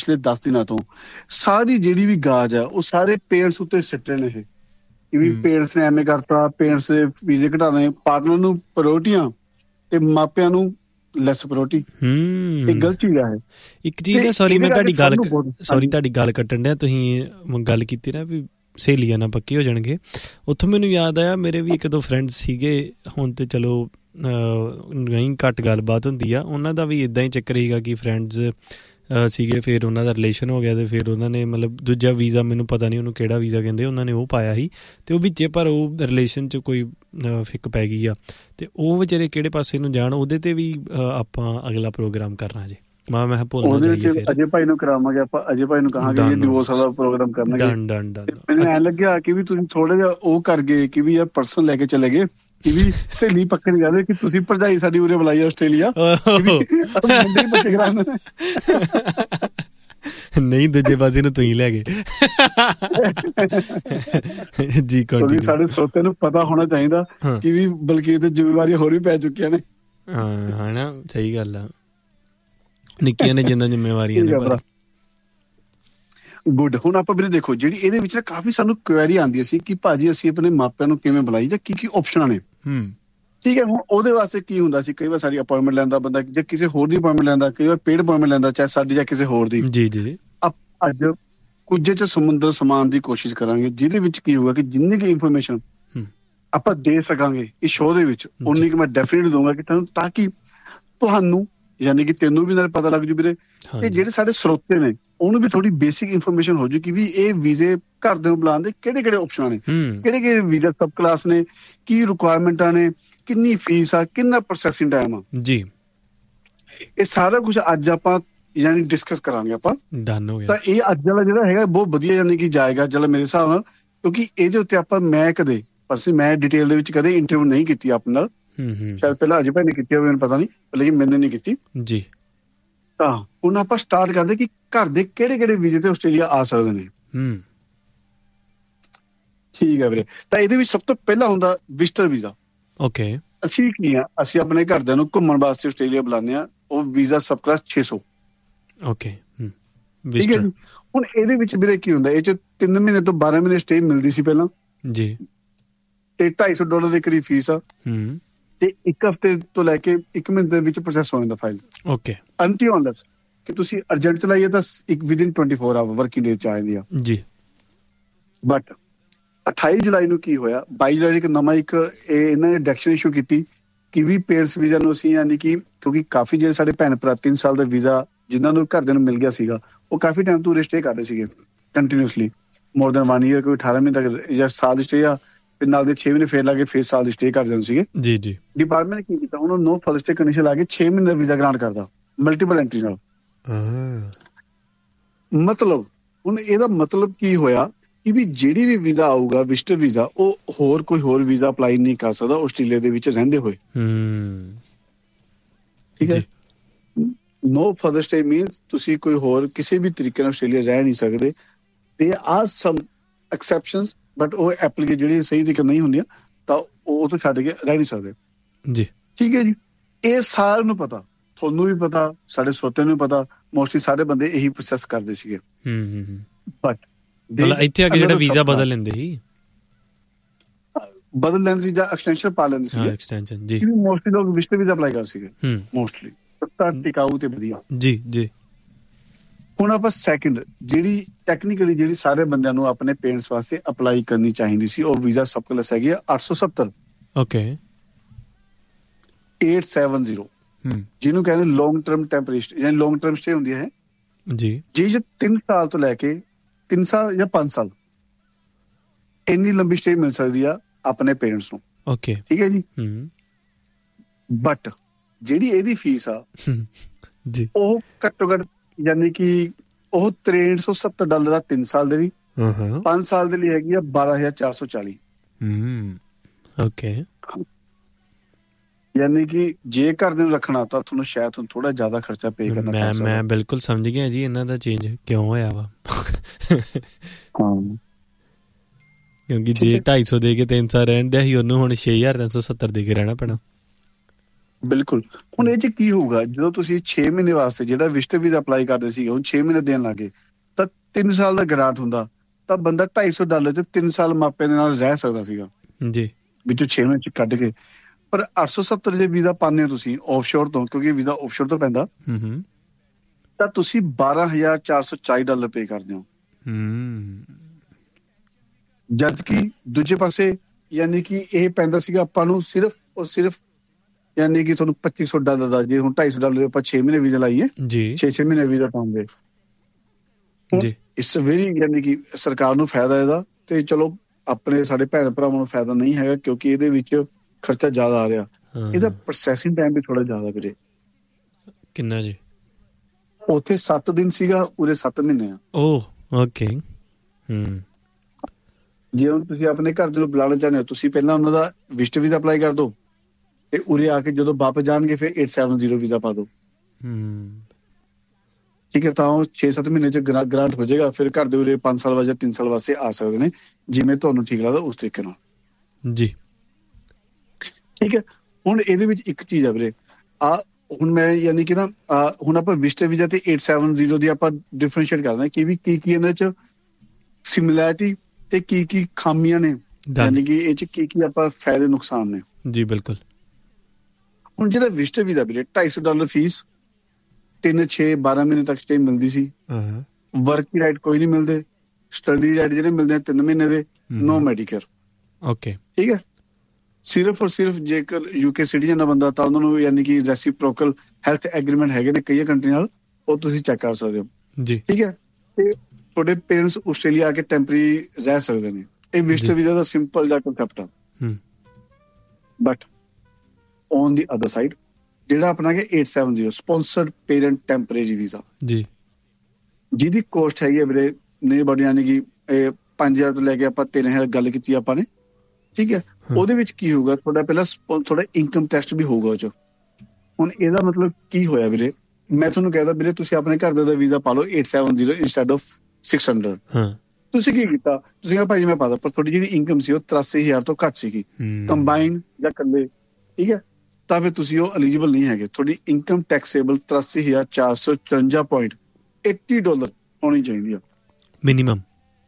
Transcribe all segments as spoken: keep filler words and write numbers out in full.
ਪਿਛਲੇ ਦਸ ਦਿਨਾਂ ਤੋਂ ਸਾਰੀ ਜਿਹੜੀ ਵੀ ਗਾਜ ਆ ਉਹ ਸਾਰੇ ਪੇਰੈਂਟਸ ਉੱਤੇ ਸਿੱਟ ਰਹੇ ਨੇ ਇਹ ਕਿ ਵੀ ਪੇਰੈਂਟਸ ਨੇ ਐਵੇਂ ਕਰਤਾ, ਪੇਰੈਂਟਸ ਦੇ ਵੀਜ਼ੇ ਘਟਾਉਣੇ, ਪਾਰਟਨਰ ਨੂੰ ਪ੍ਰਾਇਓਰਟੀਆਂ ਤੇ ਮਾਪਿਆਂ ਨੂੰ ਲੈਸ ਪ੍ਰਾਇਓਰਟੀ। ਇਹ ਗਲਤ ਚੀਜ਼ ਆ। ਇੱਕ ਚੀਜ਼ ਨਾ, ਸੌਰੀ ਮੈਂ ਤੁਹਾਡੀ ਗੱਲ ਸੌਰੀ ਤੁਹਾਡੀ ਗੱਲ ਕੱਟਣ ਡਿਆ, ਤੁਸੀਂ ਗੱਲ ਕੀਤੀ ਨਾ ਵੀ ਸਹੇਲੀਆਂ ਨਾਲ ਪੱਕੇ ਹੋ ਜਾਣਗੇ, ਉੱਥੋਂ ਮੈਨੂੰ ਯਾਦ ਆਇਆ ਮੇਰੇ ਵੀ ਇੱਕ ਦੋ ਫਰੈਂਡ ਸੀਗੇ, ਹੁਣ ਤਾਂ ਚਲੋ ਨਹੀਂ ਘੱਟ ਗੱਲਬਾਤ ਹੁੰਦੀ ਆ, ਉਹਨਾਂ ਦਾ ਵੀ ਇੱਦਾਂ ਹੀ ਚੱਕਰ ਸੀਗਾ ਕਿ ਫਰੈਂਡਸ ਸੀਗੇ, ਫਿਰ ਉਹਨਾਂ ਦਾ ਰਿਲੇਸ਼ਨ ਹੋ ਗਿਆ ਅਤੇ ਫਿਰ ਉਹਨਾਂ ਨੇ ਮਤਲਬ ਦੂਜਾ ਵੀਜ਼ਾ, ਮੈਨੂੰ ਪਤਾ ਨਹੀਂ ਉਹਨੂੰ ਕਿਹੜਾ ਵੀਜ਼ਾ ਕਹਿੰਦੇ, ਉਹਨਾਂ ਨੇ ਉਹ ਪਾਇਆ ਸੀ ਅਤੇ ਉਹ ਵਿੱਚੇ ਪਰ ਉਹ ਰਿਲੇਸ਼ਨ 'ਚ ਕੋਈ ਫਿੱਕ ਪੈ ਗਈ ਆ ਅਤੇ ਉਹ ਵਿਚਾਰੇ ਕਿਹੜੇ ਪਾਸੇ ਨੂੰ ਜਾਣ, ਉਹਦੇ 'ਤੇ ਵੀ ਆਪਾਂ ਅਗਲਾ ਪ੍ਰੋਗਰਾਮ ਕਰਨਾ ਜੇ। ਮੈਂ ਮੈਂ ਭੁੱਲਣਾ ਚਾਹੀਏ ਫਿਰ ਅਜੇ ਭਾਈ ਨੂੰ ਕਰਾਵਾਂਗੇ ਆਪਾਂ, ਅਜੇ ਭਾਈ ਨੂੰ ਕਹਾਂਗੇ ਡਿਵੋਰਸ ਵਾਲਾ ਪ੍ਰੋਗਰਾਮ ਕਰਨਾ। Done done done. ਮੈਨੂੰ ਐਂ ਲੱਗਿਆ ਕਿ ਵੀ ਤੁਸੀਂ ਥੋੜਾ ਜਿਹਾ ਉਹ ਕਰ ਗਏ ਕਿ ਵੀ ਯਾਰ ਪਰਸਨ ਲੈ ਕੇ ਚਲੇ ਗਏ ਕਿ ਵੀ ਸਹੇਲੀ ਪੱਕੇ ਨਹੀਂ ਕਰਦੇ ਕਿ ਤੁਸੀਂ ਭਰਜਾਈ ਸਾਡੀ ਉਰੇ ਬੁਲਾਈ ਆਸਟ੍ਰੇਲੀਆ ਬੱਚੇ ਕਰਾਉਣੇ ਨਹੀਂ, ਦੂਜੇ ਪਾਸੇ ਨੂੰ ਤੁਸੀਂ ਲੈ ਗਏ ਜੀ। ਸਾਡੇ ਸਰੋਤਿਆਂ ਨੂੰ ਪਤਾ ਹੋਣਾ ਚਾਹੀਦਾ ਕਿ ਵੀ ਬਲਕਿ ਇਹਦੇ ਜ਼ਿੰਮੇਵਾਰੀਆਂ ਹੋਰ ਵੀ ਪੈ ਚੁੱਕੀਆਂ ਨੇ। ਹਾਂ ਹਨਾ, ਸਹੀ ਗੱਲ ਆ, ਨਿੱਕੀਆਂ ਨੇ ਜਿੰਦਾਂ ਜ਼ਿੰਮੇਵਾਰੀਆਂ ਨੇ। ਗੁੱਡ। ਹੁਣ ਆਪਾਂ ਵੀਰੇ ਦੇਖੋ ਜਿਹੜੀ ਇਹਦੇ ਵਿੱਚ ਨਾ ਕਾਫੀ ਸਾਨੂੰ ਕੁਐਰੀ ਆਉਂਦੀਆਂ ਸੀ ਕਿ ਭਾਜੀ ਅਸੀਂ ਆਪਣੇ ਮਾਪਿਆਂ ਨੂੰ ਕਿਵੇਂ ਬੁਲਾਈ ਜਾਂ ਕੀ ਕੀ ਆਪਸ਼ਨਾਂ ਨੇ। ਠੀਕ ਹੈ, ਹੁਣ ਉਹਦੇ ਵਾਸਤੇ ਕੀ ਹੁੰਦਾ ਸੀ, ਕਈ ਵਾਰ ਸਾਡੀ ਅਪੋਇੰਟਮੈਂਟ ਲੈਂਦਾ ਬੰਦਾ ਜਾਂ ਕਿਸੇ ਹੋਰ ਦੀ ਅਪੋਇੰਟਮੈਂਟ ਲੈਂਦਾ, ਕਈ ਵਾਰ ਪੇਡ ਅਪੋਇੰਟਮੈਂਟ ਲੈਂਦਾ, ਚਾਹੇ ਸਾਡੀ ਜਾਂ ਕਿਸੇ ਹੋਰ ਦੀ। ਜੀ ਜੀ। ਅੱਜ ਕੁਝ ਚ ਸਮੁੰਦਰ ਸਮਾਨ ਦੀ ਕੋਸ਼ਿਸ਼ ਕਰਾਂਗੇ ਜਿਹਦੇ ਵਿੱਚ ਕੀ ਹੋਊਗਾ ਕਿ ਜਿੰਨੀ ਕੁ ਇਨਫੋਰਮੇਸ਼ਨ ਆਪਾਂ ਦੇ ਸਕਾਂਗੇ ਇਸ ਸ਼ੋਅ ਦੇ ਵਿੱਚ ਉਨੀ ਕੁ ਮੈਂ ਡੈਫੀਨੇਟਲੀ ਦਊਂਗਾ ਕਿ ਤੁਹਾਨੂੰ, ਤਾਂ ਕਿ ਤੁਹਾਨੂੰ ਯਾਨੀ ਕਿ ਤੈਨੂੰ ਵੀ ਨਾਲ ਪਤਾ ਲੱਗ ਜੂ ਵੀਰੇ, ਤੇ ਜਿਹੜੇ ਸਾਡੇ ਸਰੋਤੇ ਨੇ ਉਹਨੂੰ ਵੀ ਥੋੜੀ ਬੇਸਿਕ ਇਨਫੋਰਮੇਸ਼ਨ ਹੋ ਜੂ ਕਿ ਵੀ ਇਹ ਵੀਜ਼ੇ ਘਰਦਿਆਂ ਨੂੰ ਬੁਲਾਉਣ ਦੇ ਕਿਹੜੇ ਕਿਹੜੇ ਆਪਸ਼ਨ ਨੇ, ਕਿਹੜੇ ਕਿਹੜੇ ਵੀਜ਼ਾ ਸਬ ਕਲਾਸ ਨੇ, ਕੀ ਰਿਕੁਆਇਰਮੈਂਟਾਂ ਨੇ, ਕਿੰਨੀ ਫੀਸ ਆ, ਕਿੰਨਾ ਪ੍ਰੋਸੈਸਿੰਗ ਟਾਈਮ ਆ ਜੀ। ਇਹ ਸਾਰਾ ਕੁਝ ਅੱਜ ਆਪਾਂ ਯਾਨੀ ਡਿਸਕਸ ਕਰਾਂਗੇ ਆਪਾਂ। ਡਨ ਹੋ ਗਿਆ। ਤਾਂ ਇਹ ਅੱਜ ਵਾਲਾ ਜਿਹੜਾ ਹੈਗਾ ਬਹੁਤ ਵਧੀਆ ਯਾਨੀ ਕਿ ਜਾਏਗਾ ਚਲੋ ਮੇਰੇ ਹਿਸਾਬ ਨਾਲ, ਕਿਉਂਕਿ ਇਹਦੇ ਉੱਤੇ ਆਪਾਂ ਮੈਂ ਕਦੇ ਪਰਸਨ ਮੈਂ ਡਿਟੇਲ ਦੇ ਵਿੱਚ ਕਦੇ ਇੰਟਰਵਿਊ ਨਹੀਂ ਕੀਤੀ ਆਪਣੇ ਨਾਲ, ਸ਼ਾਇਦ ਪਹਿਲਾਂ ਅਜੇ ਭਾਈ ਨੇ ਕੀਤੀ ਹੋਵੇ ਮੈਨੂੰ ਪਤਾ ਨਹੀਂ, ਲੇਕਿਨ ਮੈਨੇ ਨਹੀਂ ਕੀਤੀ ਜੀ। ਤਾਂ ਹੁਣ ਆਪਾਂ ਸਟਾਰਟ ਕਰਦੇ ਕਿ ਘਰ ਦੇ ਕਿਹੜੇ ਕਿਹੜੇ ਵੀਜ਼ੇ ਤੇ ਆਸਟ੍ਰੇਲੀਆ ਆ ਸਕਦੇ ਨੇ। ਠੀਕ ਹੈ ਵੀਰੇ। ਤਾਂ ਇਹਦੇ ਵਿੱਚ ਸਭ ਤੋਂ ਪਹਿਲਾਂ ਹੁੰਦਾ ਵਿਜ਼ਟਰ ਵੀਜ਼ਾ। ਓਕੇ। ਅਸੀਂ ਕੀ ਆ, ਅਸੀਂ ਆਪਣੇ ਘਰਦਿਆਂ ਨੂੰ ਘੁੰਮਣ ਵਾਸਤੇ ਆਸਟ੍ਰੇਲੀਆ ਬੁਲਾਉਂਦੇ ਹਾਂ, ਉਹ ਵੀਜ਼ਾ ਸਬ ਕਲਾਸ ਛੇ ਸੌ। ਓਕੇ। ਠੀਕ ਹੈ ਜੀ। ਹੁਣ ਇਹਦੇ ਵਿੱਚ ਵੀਰੇ ਕੀ ਹੁੰਦਾ, ਇਹ ਚ ਤਿੰਨ ਮਹੀਨੇ ਤੋਂ ਬਾਰਾਂ ਮਹੀਨੇ ਸਟੇ ਮਿਲਦੀ ਸੀ ਪਹਿਲਾਂ ਜੀ, ਤੇ ਢਾਈ ਸੌ ਡਾਲਰ ਦੇ ਕਰੀਬ ਫੀਸ ਆ, ਤੇ ਇੱਕ ਹਫ਼ਤੇ ਤੋਂ ਲੈ ਕੇ ਇੱਕ ਮਹੀਨੇ ਦੇ ਵਿੱਚ ਪ੍ਰੋਸੈਸ ਹੋ ਜਾਂਦਾ ਫਾਈਲ। ਓਕੇ। ਅੰਟੀ ਅਨਲੈਸ ਕਿ ਤੁਸੀਂ ਅਰਜੈਂਟ ਚਲਾਈਏ ਤਾਂ ਇੱਕ within twenty four hour working day ਚ ਆ ਜਾਂਦੀ ਆ ਜੀ। ਬਟ ਅਠਾਈ ਜੁਲਾਈ ਨੂੰ ਕੀ ਹੋਇਆ, ਬਾਈ ਜੁਲਾਈ ਇੱਕ ਨਵਾਂ ਇੱਕ ਇਹਨਾਂ ਨੇ ਡਾਇਰੈਕਸ਼ਨ ਇਸ਼ੂ ਕੀਤੀ ਕਿ ਵੀ ਪੇਰੈਂਟਸ ਵੀਜ਼ਾ ਨੂੰ ਅਸੀਂ ਯਾਨੀ ਕਿ ਕਿਉਂਕਿ ਕਾਫੀ ਜਿਹੜੇ ਸਾਡੇ ਭੈਣ ਭਰਾ ਤਿੰਨ ਸਾਲ ਦਾ ਵੀਜ਼ਾ ਜਿਨ੍ਹਾਂ ਨੂੰ ਘਰਦਿਆਂ ਨੂੰ ਮਿਲ ਗਿਆ ਸੀਗਾ, ਉਹ ਕਾਫੀ ਟਾਈਮ ਤੋਂ ਉਰੇ ਸਟੇ ਕਰ ਰਹੇ ਸੀਗੇ continuously, more than one year, ਕੋਈ ਅਠਾਰਾਂ ਮਹੀਨੇ ਤੱਕ ਜਾਂ ਸਾਲ ਦੀ ਸਟੇ ਆ, ਫਿਰ ਨਾਲ ਦੇ ਛੇ ਮਹੀਨੇ ਫੇਰ ਲਾ ਕੇ ਫੇਰ ਸਾਲ ਦੀ ਸਟੇ ਕਰ ਜਾਂਦੇ ਸੀਗੇ ਜੀ ਜੀ। ਡਿਪਾਰਟਮੈਂਟ ਨੇ ਕੀ ਕੀਤਾ, ਹੁਣ ਨੋ ਫਰਸਟ ਸਟੇ ਕੰਡੀਸ਼ਨ ਲਾ ਕੇ ਛੇ ਮਹੀਨੇ ਦਾ ਵੀਜ਼ਾ ਗ੍ਰਾਂਟ ਕਰਦਾ ਮਲਟੀਪਲ ਐਂਟਰੀ ਨਾਲ। ਮਤਲਬ ਹੁਣ ਇਹਦਾ ਮਤਲਬ ਕੀ ਹੋਇਆ ਕਿ ਵੀ ਜਿਹੜੀ ਵੀ ਵੀਜ਼ਾ ਆਊਗਾ ਵਿਜ਼ਟਰ ਵੀਜ਼ਾ, ਉਹ ਹੋਰ ਕੋਈ ਹੋਰ ਵੀਜ਼ਾ ਅਪਲਾਈ ਨਹੀਂ ਕਰ ਸਕਦਾ ਆਸਟ੍ਰੇਲੀਆ ਦੇ ਵਿੱਚ ਰਹਿੰਦੇ ਹੋਏ। ਠੀਕ ਹੈ। ਨੋ ਫਰਦਰ ਸਟੇ ਮੀਨਸ ਤੁਸੀਂ ਕੋਈ ਹੋਰ ਕਿਸੇ ਵੀ ਤਰੀਕੇ ਨਾਲ ਆਸਟ੍ਰੇਲੀਆ ਰਹਿ ਨਹੀਂ ਸਕਦੇ। They are sum exceptions, but ਉਹ ਐਪਲੀਕੇਸ਼ਨ ਜਿਹੜੀ ਸਹੀ ਤਰੀਕੇ ਨਹੀਂ ਹੁੰਦੀਆਂ ਤਾਂ ਉਹ ਤੋਂ ਛੱਡ ਕੇ ਰਹਿ ਨਹੀਂ ਸਕਦੇ ਜੀ। ਠੀਕ ਹੈ ਜੀ। ਇਹ ਸਾਰਿਆਂ ਨੂੰ ਪਤਾ, ਤੁਹਾਨੂੰ ਵੀ ਪਤਾ, ਸਾਡੇ ਸਰੋਤਿਆਂ ਨੂੰ ਵੀ ਪਤਾ, ਮੋਸਟਲੀ ਸਾਰੇ ਬੰਦੇ ਇਹੀ ਪ੍ਰੋਸੈਸ ਕਰਦੇ ਸੀਗੇ। ਬਟ ਇੱਥੇ ਆ ਕੇ ਜਿਹੜਾ ਵੀਜ਼ਾ ਬਦਲ ਲੈਂਦੇ ਸੀ, ਬਦਲ ਲੈਂਦੇ ਸੀ ਜਾਂ ਐਕਸਟੈਂਸ਼ਨ ਪਾ ਲੈਂਦੇ ਸੀ ਐਕਸਟੈਂਸ਼ਨ ਜੀ। ਮੋਸਟਲੀ ਲੋਕ ਵਿਜ਼ਟਰ ਵੀਜ਼ਾ ਅਪਲਾਈ ਕਰ ਸੀਗੇ ਮੋਸਟਲੀ, ਸਸਤਾ ਟਿਕਾਊ ਤੇ ਵਧੀਆ ਜੀ ਜੀ। ਹੁਣ ਆਪਾਂ ਸੈਕਿੰਡ ਜਿਹੜੀ ਟੈਕਨੀਕਲੀ ਜਿਹੜੀ ਸਾਰੇ ਬੰਦਿਆਂ ਨੂੰ ਆਪਣੇ ਪੇਰੈਂਟਸ ਵਾਸਤੇ ਅਪਲਾਈ ਕਰਨੀ ਚਾਹੀਦੀ ਸੀ, ਉਹ ਵੀਜ਼ਾ ਸਬ ਕਲਾਸ ਹੈਗੀ ਆ ਅੱਠ ਸੌ ਸੱਤਰ। ਓਕੇ। ਅੱਠ ਸੌ ਸੱਤਰ ਜਿਹਨੂੰ ਕਹਿੰਦੇ ਲੌਂਗ ਟਰਮ ਟੈਂਪਰੇਰੀ ਯਾਨੀ ਲੌਂਗ ਟਰਮ ਸਟੇ ਹੁੰਦੀ ਹੈ ਜੀ, ਜਿਹਦੇ ਚ ਤਿੰਨ ਸਾਲ ਤੋਂ ਲੈ ਕੇ ਤਿੰਨ ਸਾਲ ਜਾਂ ਪੰਜ ਸਾਲ ਇੰਨੀ ਲੰਬੀ ਸਟੇ ਮਿਲ ਸਕਦੀ ਆ ਆਪਣੇ ਪੇਰੈਂਟਸ ਨੂੰ। ਓਕੇ। ਠੀਕ ਹੈ ਜੀ। ਬਟ ਜਿਹੜੀ ਇਹਦੀ ਫੀਸ ਆ ਜੀ, ਉਹ ਘੱਟੋ ਘੱਟ ਯਾਨੀ ਕਿ ਉਹ ਤਰੇਹਠ ਸੌ ਸੱਤਰ ਡਾਲਰ ਆ ਤਿੰਨ ਸਾਲ ਦੇ ਲਈ, ਪੰਜ ਸਾਲ ਦੇ ਲਈ ਹੈਗੀ ਆ ਬਾਰਾਂ ਹਜ਼ਾਰ ਚਾਰ ਸੌ ਚਾਲੀ। ਓਕੇ। ਯਾਨੀ ਕਿ ਜੇ ਘਰ ਦੇ ਨੂੰ ਰੱਖਣਾ ਤਾਂ ਤੁਹਾਨੂੰ ਸ਼ਾਇਦ ਤੁਹਾਨੂੰ ਥੋੜਾ ਜ਼ਿਆਦਾ ਖਰਚਾ ਪੇ ਕਰਨਾ ਪੈ ਸਕਦਾ। ਮੈਂ ਬਿਲਕੁਲ ਸਮਝ ਗਿਆ ਜੀ ਇਹਨਾਂ ਦਾ ਚੇਂਜ ਕਿਉਂ ਹੋਇਆ ਵਾ। ਕਿਉਂਕਿ ਜੇ ਢਾਈ ਸੌ ਦੇ ਕੇ ਤਿੰਨ ਸਾਲ ਰਹਿਣ ਦਿਆ ਸੀ, ਉਹਨੂੰ ਹੁਣ ਛੇ ਹਜ਼ਾਰ ਤਿੰਨ ਸੌ ਸੱਤਰ ਦੇ ਕੇ ਰਹਿਣਾ ਪੈਣਾ। ਬਿਲਕੁਲ। ਹੁਣ ਇਹ 'ਚ ਕੀ ਹੋਊਗਾ, ਜਦੋਂ ਤੁਸੀਂ ਛੇ ਮਹੀਨੇ ਵਾਸਤੇ ਜਿਹੜਾ ਵਿਜ਼ਟਰ ਵੀਜ਼ਾ ਅਪਲਾਈ ਕਰਦੇ ਸੀਗੇ ਹੁਣ ਛੇ ਮਹੀਨੇ ਦੇਣ ਲੱਗੇ ਤਾਂ ਤਿੰਨ ਸਾਲ ਦਾ ਗ੍ਰਾਂਟ ਹੁੰਦਾ, ਤਾਂ ਬੰਦਾ ਢਾਈ ਸੌ ਡਾਲਰ 'ਚ ਤਿੰਨ ਸਾਲ ਮਾਪਿਆਂ ਦੇ ਨਾਲ ਰਹਿ ਸਕਦਾ ਸੀਗਾ ਜੀ, ਵਿੱਚੋਂ ਛੇ ਮਹੀਨੇ 'ਚ ਕੱਢ ਕੇ। ਪਰ ਅੱਠ ਸੌ ਸੱਤਰ ਜੇ ਵੀਜ਼ਾ ਪਾਉਂਦੇ ਹੋ ਤੁਸੀਂ ਆਫਸ਼ੋਰ ਤੋਂ, ਕਿਉਂਕਿ ਵੀਜ਼ਾ ਆਫਸ਼ੋਰ ਤੋਂ ਪੈਂਦਾ, ਤਾਂ ਤੁਸੀਂ ਬਾਰਾਂ ਹਜ਼ਾਰ ਚਾਰ ਸੌ ਚਾਲੀ ਡਾਲਰ ਪੇ ਕਰਦੇ ਹੋ। ਜਦ ਕਿ ਦੂਜੇ ਪਾਸੇ ਯਾਨੀ ਕਿ ਇਹ ਪੈਂਦਾ ਸੀਗਾ ਆਪਾਂ ਨੂੰ ਸਿਰਫ ਔਰ ਸਿਰਫ ਯਾਨੀ ਕਿ ਤੁਹਾਨੂੰ ਪੱਚੀ ਸੌ ਡਾਲਰ ਦਾ, ਜੇ ਹੁਣ ਢਾਈ ਸੌ ਡਾਲਰ ਆਪਾਂ ਛੇ ਮਹੀਨੇ ਵੀਜ਼ਾ ਲਾਈਏ ਛੇ ਛੇ ਮਹੀਨੇ ਵੀਜ਼ਾ ਪਾਉਂਦੇ। ਇਸ ਵੈਰੀ ਯਾਨੀ ਕਿ ਸਰਕਾਰ ਨੂੰ ਫਾਇਦਾ ਇਹਦਾ, ਤੇ ਚਲੋ ਆਪਣੇ ਸਾਡੇ ਭੈਣ ਭਰਾਵਾਂ ਨੂੰ ਫਾਇਦਾ ਨਹੀਂ ਹੈਗਾ ਕਿਉਂਕਿ ਇਹਦੇ ਵਿੱਚ ਖਰਚਾ ਜ਼ਿਆਦਾ ਆ ਰਿਹਾ। ਇਹਦਾ ਪ੍ਰੋਸੈਸਿੰਗ ਟਾਈਮ ਵੀ ਥੋੜਾ ਜ਼ਿਆਦਾ ਵੀਰੇ। ਕਿੰਨਾ ਜੀ? ਉੱਥੇ ਸੱਤ ਦਿਨ ਸੀਗਾ, ਉਰੇ ਸੱਤ ਮਹੀਨੇ ਆ। ਓਹ ਓਕੇ। ਹੂੰ ਜੇ ਹੁਣ ਤੁਸੀਂ ਆਪਣੇ ਘਰ ਦੇ ਨੂੰ ਬੁਲਾਉਣਾ ਚਾਹੁੰਦੇ ਹੋ, ਤੁਸੀਂ ਪਹਿਲਾਂ ਉਹਨਾਂ ਦਾ ਵਿਜ਼ਟਰ ਵੀਜ਼ਾ ਅਪਲਾਈ ਕਰ ਦਿਓ ਤੇ ਉਰੇ ਆ ਕੇ ਜਦੋਂ ਵਾਪਸ ਜਾਣਗੇ ਫਿਰ ਅੱਠ ਸੌ ਸੱਤਰ ਵੀਜ਼ਾ ਪਾ ਦਿਓ। ਠੀਕ ਹੈ, ਤਾਂ ਉਹ ਛੇ ਸੱਤ ਮਹੀਨੇ 'ਚ ਗ੍ਰਾਂਟ ਹੋ ਜਾਏਗਾ। ਫਿਰ ਘਰ ਦੇ ਉਰੇ ਪੰਜ ਸਾਲ ਵਾਸਤੇ ਤਿੰਨ ਸਾਲ ਵਾਸਤੇ ਆ ਸਕਦੇ ਨੇ, ਜਿਵੇਂ ਤੁਹਾਨੂੰ ਠੀਕ ਲੱਗਦਾ ਉਸ ਤਰੀਕੇ ਨਾਲ ਜੀ। ਠੀਕ ਹੈ। ਹੁਣ ਇਹਦੇ ਵਿੱਚ ਇੱਕ ਚੀਜ਼ ਆ ਵੀਰੇ, ਆ ਹੁਣ ਮੈਂ ਯਾਨੀ ਕਿ ਨਾ ਹੁਣ ਆਪਾਂ ਵਿਜ਼ਟਰ ਵੀਜ਼ਾ ਤੇ ਅੱਠ ਸੌ ਸੱਤਰ ਦੀ ਆਪਾਂ ਡਿਫਰੈਂਸ਼ੀਏਟ ਕਰਦੇ ਕਿ ਵੀ ਕੀ ਕੀ ਇਹਨਾਂ 'ਚ ਸਿਮਿਲੈਰਿਟੀ ਤੇ ਕੀ ਕੀ ਖਾਮੀਆਂ ਨੇ, ਯਾਨੀ ਕਿ ਇਹ 'ਚ ਕੀ ਕੀ ਆਪਾਂ ਫਾਇਦੇ ਨੁਕਸਾਨ ਨੇ। ਜੀ ਬਿਲਕੁਲ। ਹੁਣ ਜਿਹੜਾ ਵਿਜ਼ਟਰ ਵੀਜ਼ਾ ਵੀਰੇ ਢਾਈ ਸੌ ਡਾਲਰ ਫੀਸ, ਤਿੰਨ ਛੇ ਬਾਰਾਂ ਮਹੀਨੇ ਤੱਕ ਸਟੇ ਮਿਲਦੀ ਸੀ। ਵਰਕ ਰਾਈਟ ਕੋਈ ਨਹੀਂ ਮਿਲਦੇ, ਸਟੱਡੀ ਰਾਈਟ ਜਿਹੜੇ ਮਿਲਦੇ ਆ ਤਿੰਨ ਮਹੀਨੇ ਦੇ, ਨੋ ਮੈਡੀਕੇਅਰ। ਓਕੇ ਠੀਕ ਹੈ। ਸਿਰਫ ਔਰ ਸਿਰਫ ਜੇਕਰ ਯੂਕੇ ਸਿਟੀਜ਼ਨ ਦਾ ਬੰਦਾ ਤਾਂ ਉਹਨਾਂ ਨੂੰ ਯਾਨੀ ਕਿ ਰੈਸੀਪ੍ਰੋਕਲ ਹੈਲਥ ਐਗਰੀਮੈਂਟ ਹੈਗੇ ਨੇ ਕਈ ਕੰਟਰੀ ਨਾਲ, ਉਹ ਤੁਸੀਂ ਚੈੱਕ ਕਰ ਸਕਦੇ ਹੋ ਜੀ। ਠੀਕ ਹੈ। ਤੇ ਤੁਹਾਡੇ ਪੇਰੈਂਟਸ ਆਸਟ੍ਰੇਲੀਆ ਆ ਕੇ ਟੈਂਪਰੇਰੀ ਰਹਿ ਸਕਦੇ ਨੇ। ਇਹ ਵਿਜ਼ਟਰ ਵੀਜ਼ਾ ਦਾ ਸਿੰਪਲ ਜਿਹਾ ਕਨਸੈਪਟ ਆ। But on the other side ਜਿਹੜਾ ਆਪਣਾ ਕਿ ਅੱਠ ਸੌ ਸੱਤਰ ਸਪਾਂਸਰਡ ਪੇਰੈਂਟ ਟੈਂਪਰੇਰੀ ਵੀਜ਼ਾ ਜੀ, ਜਿਹਦੀ ਕੋਸਟ ਹੈਗੀ ਹੈ ਵੀਰੇ ਨੇ ਬੜੀ ਯਾਨੀ ਕਿ ਇਹ ਪੰਜ ਹਜ਼ਾਰ ਤੋਂ ਲੈ ਕੇ ਆਪਾਂ ਤਿੰਨ ਹਜ਼ਾਰ ਗੱਲ ਕੀਤੀ ਆਪਾਂ ਨੇ। ਠੀਕ ਹੈ। ਉਹਦੇ ਵਿੱਚ ਕੀ ਹੋਊਗਾ, ਤੁਹਾਡਾ ਪਹਿਲਾਂ ਥੋੜਾ ਇਨਕਮ ਟੈਸਟ ਵੀ ਹੋਊਗਾ ਉਹ 'ਚ। ਹੁਣ ਇਹਦਾ ਮਤਲਬ ਕੀ ਹੋਇਆ ਵੀਰੇ, ਮੈਂ ਤੁਹਾਨੂੰ ਕਹਿਦਾ ਵੀਰੇ ਤੁਸੀਂ ਆਪਣੇ ਘਰ ਦਾ ਵੀਜ਼ਾ ਪਾ ਲਓ ਅੱਠ ਸੌ ਸੱਤਰ ਇੰਸਟੈਡ ਆਫ ਛੇ ਸੌ। ਤੁਸੀਂ ਕੀ ਕੀਤਾ, ਤੁਸੀਂ ਕਿਹਾ ਭਾਈ ਮੈਂ ਪਾ ਦਾਂ, ਪਰ ਤੁਹਾਡੀ ਜਿਹੜੀ ਇਨਕਮ ਸੀ ਉਹ ਤਰਾਸੀ ਹਜ਼ਾਰ ਤੋਂ ਘੱਟ ਸੀਗੀ ਕੰਬਾਈਨ ਜਾਂ ਇਕੱਲੇ। ਠੀਕ ਹੈ। ਤਾਂ ਫਿਰ ਤੁਸੀਂ ਉਹ ਐਲੀਜੀਬਲ ਨਹੀਂ ਹੈਗੇ। ਤੁਹਾਡੀ ਇਨਕਮ ਟੈਕਸੇਬਲ ਤਰਾਸੀ ਹਜ਼ਾਰ ਚਾਰ ਸੌ ਚੁਰੰਜਾ ਪੁਆਇੰਟ ਅੱਸੀ ਡਾਲਰ ਹੋਣੀ ਚਾਹੀਦੀ ਆ ਮਿਨੀਮਮ।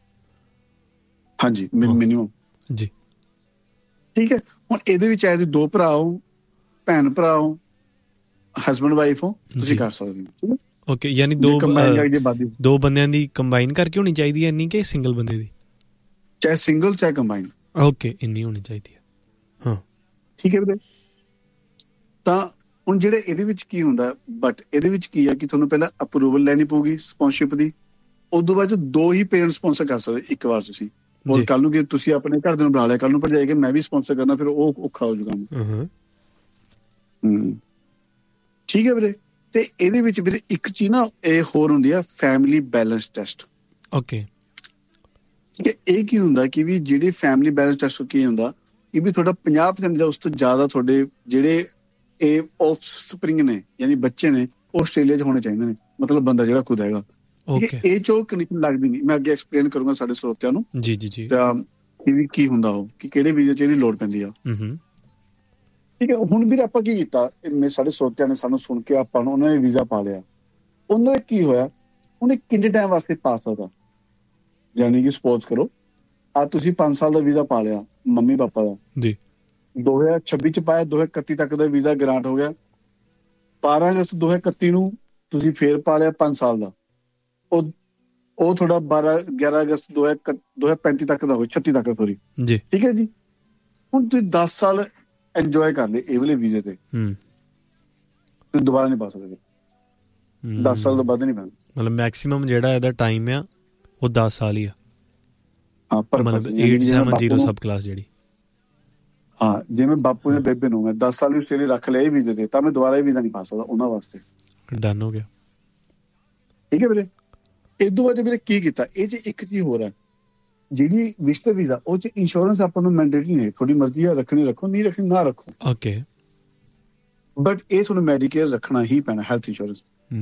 ਹਾਂਜੀ ਮਿਨੀਮਮ ਜੀ। ਠੀਕ ਹੈ। ਹੁਣ ਇਹਦੇ ਵਿੱਚ ਆਏ ਦੋ ਭਰਾ ਹੋ, ਭੈਣ ਭਰਾ ਹੋ, ਹਸਬੈਂਡ ਵਾਈਫ ਹੋ, ਤੁਸੀਂ ਕਰ ਸਕਦੇ ਹੋ। ਓਕੇ, ਯਾਨੀ ਦੋ ਦੋ ਬੰਦਿਆਂ ਦੀ ਕੰਬਾਈਨ ਕਰਕੇ ਹੋਣੀ ਚਾਹੀਦੀ ਹੈ ਇੰਨੀ ਕਿ ਸਿੰਗਲ ਬੰਦੇ ਦੀ? ਚਾਹੇ ਸਿੰਗਲ ਚਾਹੇ ਕੰਬਾਈਨ। ਓਕੇ, ਇੰਨੀ ਹੋਣੀ ਚਾਹੀਦੀ ਹੈ। ਹਾਂ ਠੀਕ ਹੈ ਵੀਰੇ। ਤਾਂ ਹੁਣ ਜਿਹੜੇ ਇਹਦੇ ਵਿੱਚ ਕੀ ਹੁੰਦਾ, ਬਟ ਇਹਦੇ ਵਿੱਚ ਕੀ ਆ ਕਿ ਤੁਹਾਨੂੰ ਪਹਿਲਾਂ ਅਪਰੂਵਲ ਲੈਣੀ ਪਊਗੀ ਸਪਾਂਸਰਸ਼ਿਪ ਦੀ। ਉਸ ਤੋਂ ਬਾਅਦ ਦੋ ਹੀ ਪੇਰੈਂਟ ਸਪਾਂਸਰ ਕਰ ਸਕਦੇ ਇੱਕ ਵਾਰ ਤੁਸੀਂ। ਹੋਰ ਕੱਲ ਨੂੰ ਕਿ ਤੁਸੀਂ ਆਪਣੇ ਘਰ ਦੇ ਨੂੰ ਬੁਲਾ ਲਿਆ, ਕੱਲ ਨੂੰ ਭਰਜਾਈ ਕਿ ਮੈਂ ਵੀ ਸਪਾਂਸਰ ਕਰਨਾ, ਫਿਰ ਉਹ ਔਖਾ ਹੋ ਜਾਊਗਾ। ਹਮ ਠੀਕ ਹੈ ਵੀਰੇ। ਤੇ ਇਹਦੇ ਵਿੱਚ ਵੀਰੇ ਇੱਕ ਚੀਜ਼ ਨਾ ਇਹ ਹੋਰ ਹੁੰਦੀ ਆ, ਫੈਮਿਲੀ ਬੈਲੈਂਸ ਟੈਸਟ। ਓਕੇ ਠੀਕ ਹੈ। ਇਹ ਕੀ ਹੁੰਦਾ ਕਿ ਵੀ ਜਿਹੜੇ ਫੈਮਿਲੀ ਬੈਲੈਂਸ ਟੈਸਟ ਕੀ ਹੁੰਦਾ ਕਿ ਵੀ ਤੁਹਾਡਾ ਪੰਜਾਹ ਪ੍ਰਸੈਂਟ ਜਾਂ ਉਸ ਤੋਂ ਜ਼ਿਆਦਾ ਤੁਹਾਡੇ ਜਿਹੜੇ ਇਹ ਆਫ ਸਪਰਿੰਗ ਨੇ ਯਾਨੀ ਬੱਚੇ ਨੇ ਉਹ ਆਸਟ੍ਰੇਲੀਆ 'ਚ ਹੋਣੇ ਚਾਹੀਦੇ ਨੇ, ਮਤਲਬ ਬੰਦਾ ਜਿਹੜਾ ਖੁਦ ਹੈਗਾ। ਇਹ 'ਚ ਉਹ ਕੰਡੀਸ਼ਨ ਲੱਗਦੀ ਨਹੀਂ, ਮੈਂ ਅੱਗੇ ਐਕਸਪਲੇਨ ਕਰੂੰਗਾ ਸਾਡੇ ਸਰੋਤਿਆਂ ਨੂੰ ਜੀ ਜੀ ਜੀ ਵੀ ਕੀ ਹੁੰਦਾ ਉਹ ਕਿ ਕਿਹੜੇ ਵੀਜ਼ੇ 'ਚ ਇਹਦੀ ਲੋੜ ਪੈਂਦੀ ਆ। ਠੀਕ ਹੈ। ਹੁਣ ਵੀਰ ਆਪਾਂ ਕੀ ਕੀਤਾ, ਸਾਡੇ ਸਰੋਤਿਆਂ ਨੇ ਸਾਨੂੰ ਸੁਣ ਕੇ ਆਪਾਂ ਨੂੰ ਉਹਨਾਂ ਨੇ ਵੀਜ਼ਾ ਪਾ ਲਿਆ। ਉਹਨਾਂ ਦਾ ਕੀ ਹੋਇਆ, ਉਹਨੇ ਕਿੰਨੇ ਟਾਈਮ ਵਾਸਤੇ ਪਾ ਸਕਦਾ, ਯਾਨੀ ਕਿ ਸਪੋਜ਼ ਕਰੋ ਆ ਤੁਸੀਂ ਪੰਜ ਸਾਲ ਦਾ ਵੀਜ਼ਾ ਪਾ ਲਿਆ ਮੰਮੀ ਪਾਪਾ ਦਾ ਜੀ, ਦੋ ਹਜ਼ਾਰ ਛੱਬੀ 'ਚ ਪਾਇਆ, ਦੋ ਹਜ਼ਾਰ ਇਕੱਤੀ ਤੱਕ ਦਾ ਵੀਜ਼ਾ ਗ੍ਰਾਂਟ ਹੋ ਗਿਆ। ਬਾਰਾਂ ਅਗਸਤ ਦੋ ਹਜ਼ਾਰ ਇਕੱਤੀ ਨੂੰ ਤੁਸੀਂ ਫੇਰ ਪਾ ਲਿਆ ਪੰਜ ਸਾਲ ਦਾ, ਉਹ ਉਹ ਤੁਹਾਡਾ ਬਾਰਾਂ ਗਿਆਰਾਂ ਅਗਸਤ ਦੋ ਹਜ਼ਾਰ ਦੋ ਹਜ਼ਾਰ ਪੈਂਤੀ ਤੱਕ ਦਾ ਹੋਵੇ, ਛੱਤੀ ਤੱਕ ਸੋਰੀ ਜੀ। ਠੀਕ ਹੈ ਜੀ। ਹੁਣ ਤੁਸੀਂ ਦਸ ਸਾਲ ਇੰਜੋਏ ਕਰ ਲਏ ਇਹ ਵਾਲੇ ਵੀਜ਼ੇ ਤੇ, ਤੁਸੀਂ ਦੁਬਾਰਾ ਨਹੀਂ ਪਾ ਸਕਦੇ। ਦਸ ਸਾਲ ਤੋਂ ਵੱਧ ਨਹੀਂ ਪੈਣਾ, ਮਤਲਬ ਮੈਕਸਿਮਮ ਜਿਹੜਾ ਇਹਦਾ ਟਾਈਮ ਆ ਉਹ ਦਸ ਸਾਲ ਹੀ ਆ। ਹਾਂ ਪਰ ਅੱਠ ਸੌ ਸੱਤਰ ਸਬ ਕਲਾਸ ਜਿਹੜੀ ਹਾਂ, ਜਿਵੇਂ ਬਾਪੂ ਨੇ ਬੇਬੇ ਨੂੰ ਮੈਂ ਦਸ ਸਾਲ ਵੀ ਆਸਟ੍ਰੇਲੀਆ ਰੱਖ ਲਿਆ ਇਹ ਵੀਜ਼ੇ ਤੇ, ਤਾਂ ਮੈਂ ਦੁਬਾਰਾ ਇਹ ਵੀਜ਼ਾ ਨਹੀਂ ਪਾ ਸਕਦਾ ਉਹਨਾਂ ਵਾਸਤੇ। ਡਨ ਹੋ ਗਿਆ। ਠੀਕ ਹੈ ਵੀਰੇ। ਇਸ ਤੋਂ ਬਾਅਦ ਵੀਰੇ ਕੀ ਕੀਤਾ, ਇਹ 'ਚ ਇੱਕ ਚੀਜ਼ ਹੋਰ ਹੈ, ਜਿਹੜੀ ਵਿਜ਼ਟਰ ਵੀਜ਼ਾ ਉਹ 'ਚ ਇੰਸ਼ੋਰੈਂਸ ਆਪਾਂ ਨੂੰ ਮੈਂਡੇਟਰੀ ਨਹੀਂ, ਤੁਹਾਡੀ ਮਰਜ਼ੀ ਆ ਰੱਖਣੀ ਰੱਖੋ, ਨਹੀਂ ਰੱਖਣੀ ਨਾ ਰੱਖੋ। ਓਕੇ। ਬਟ ਇਹ ਤੁਹਾਨੂੰ ਮੈਡੀਕੇਅਰ ਰੱਖਣਾ ਹੀ ਪੈਣਾ, health insurance.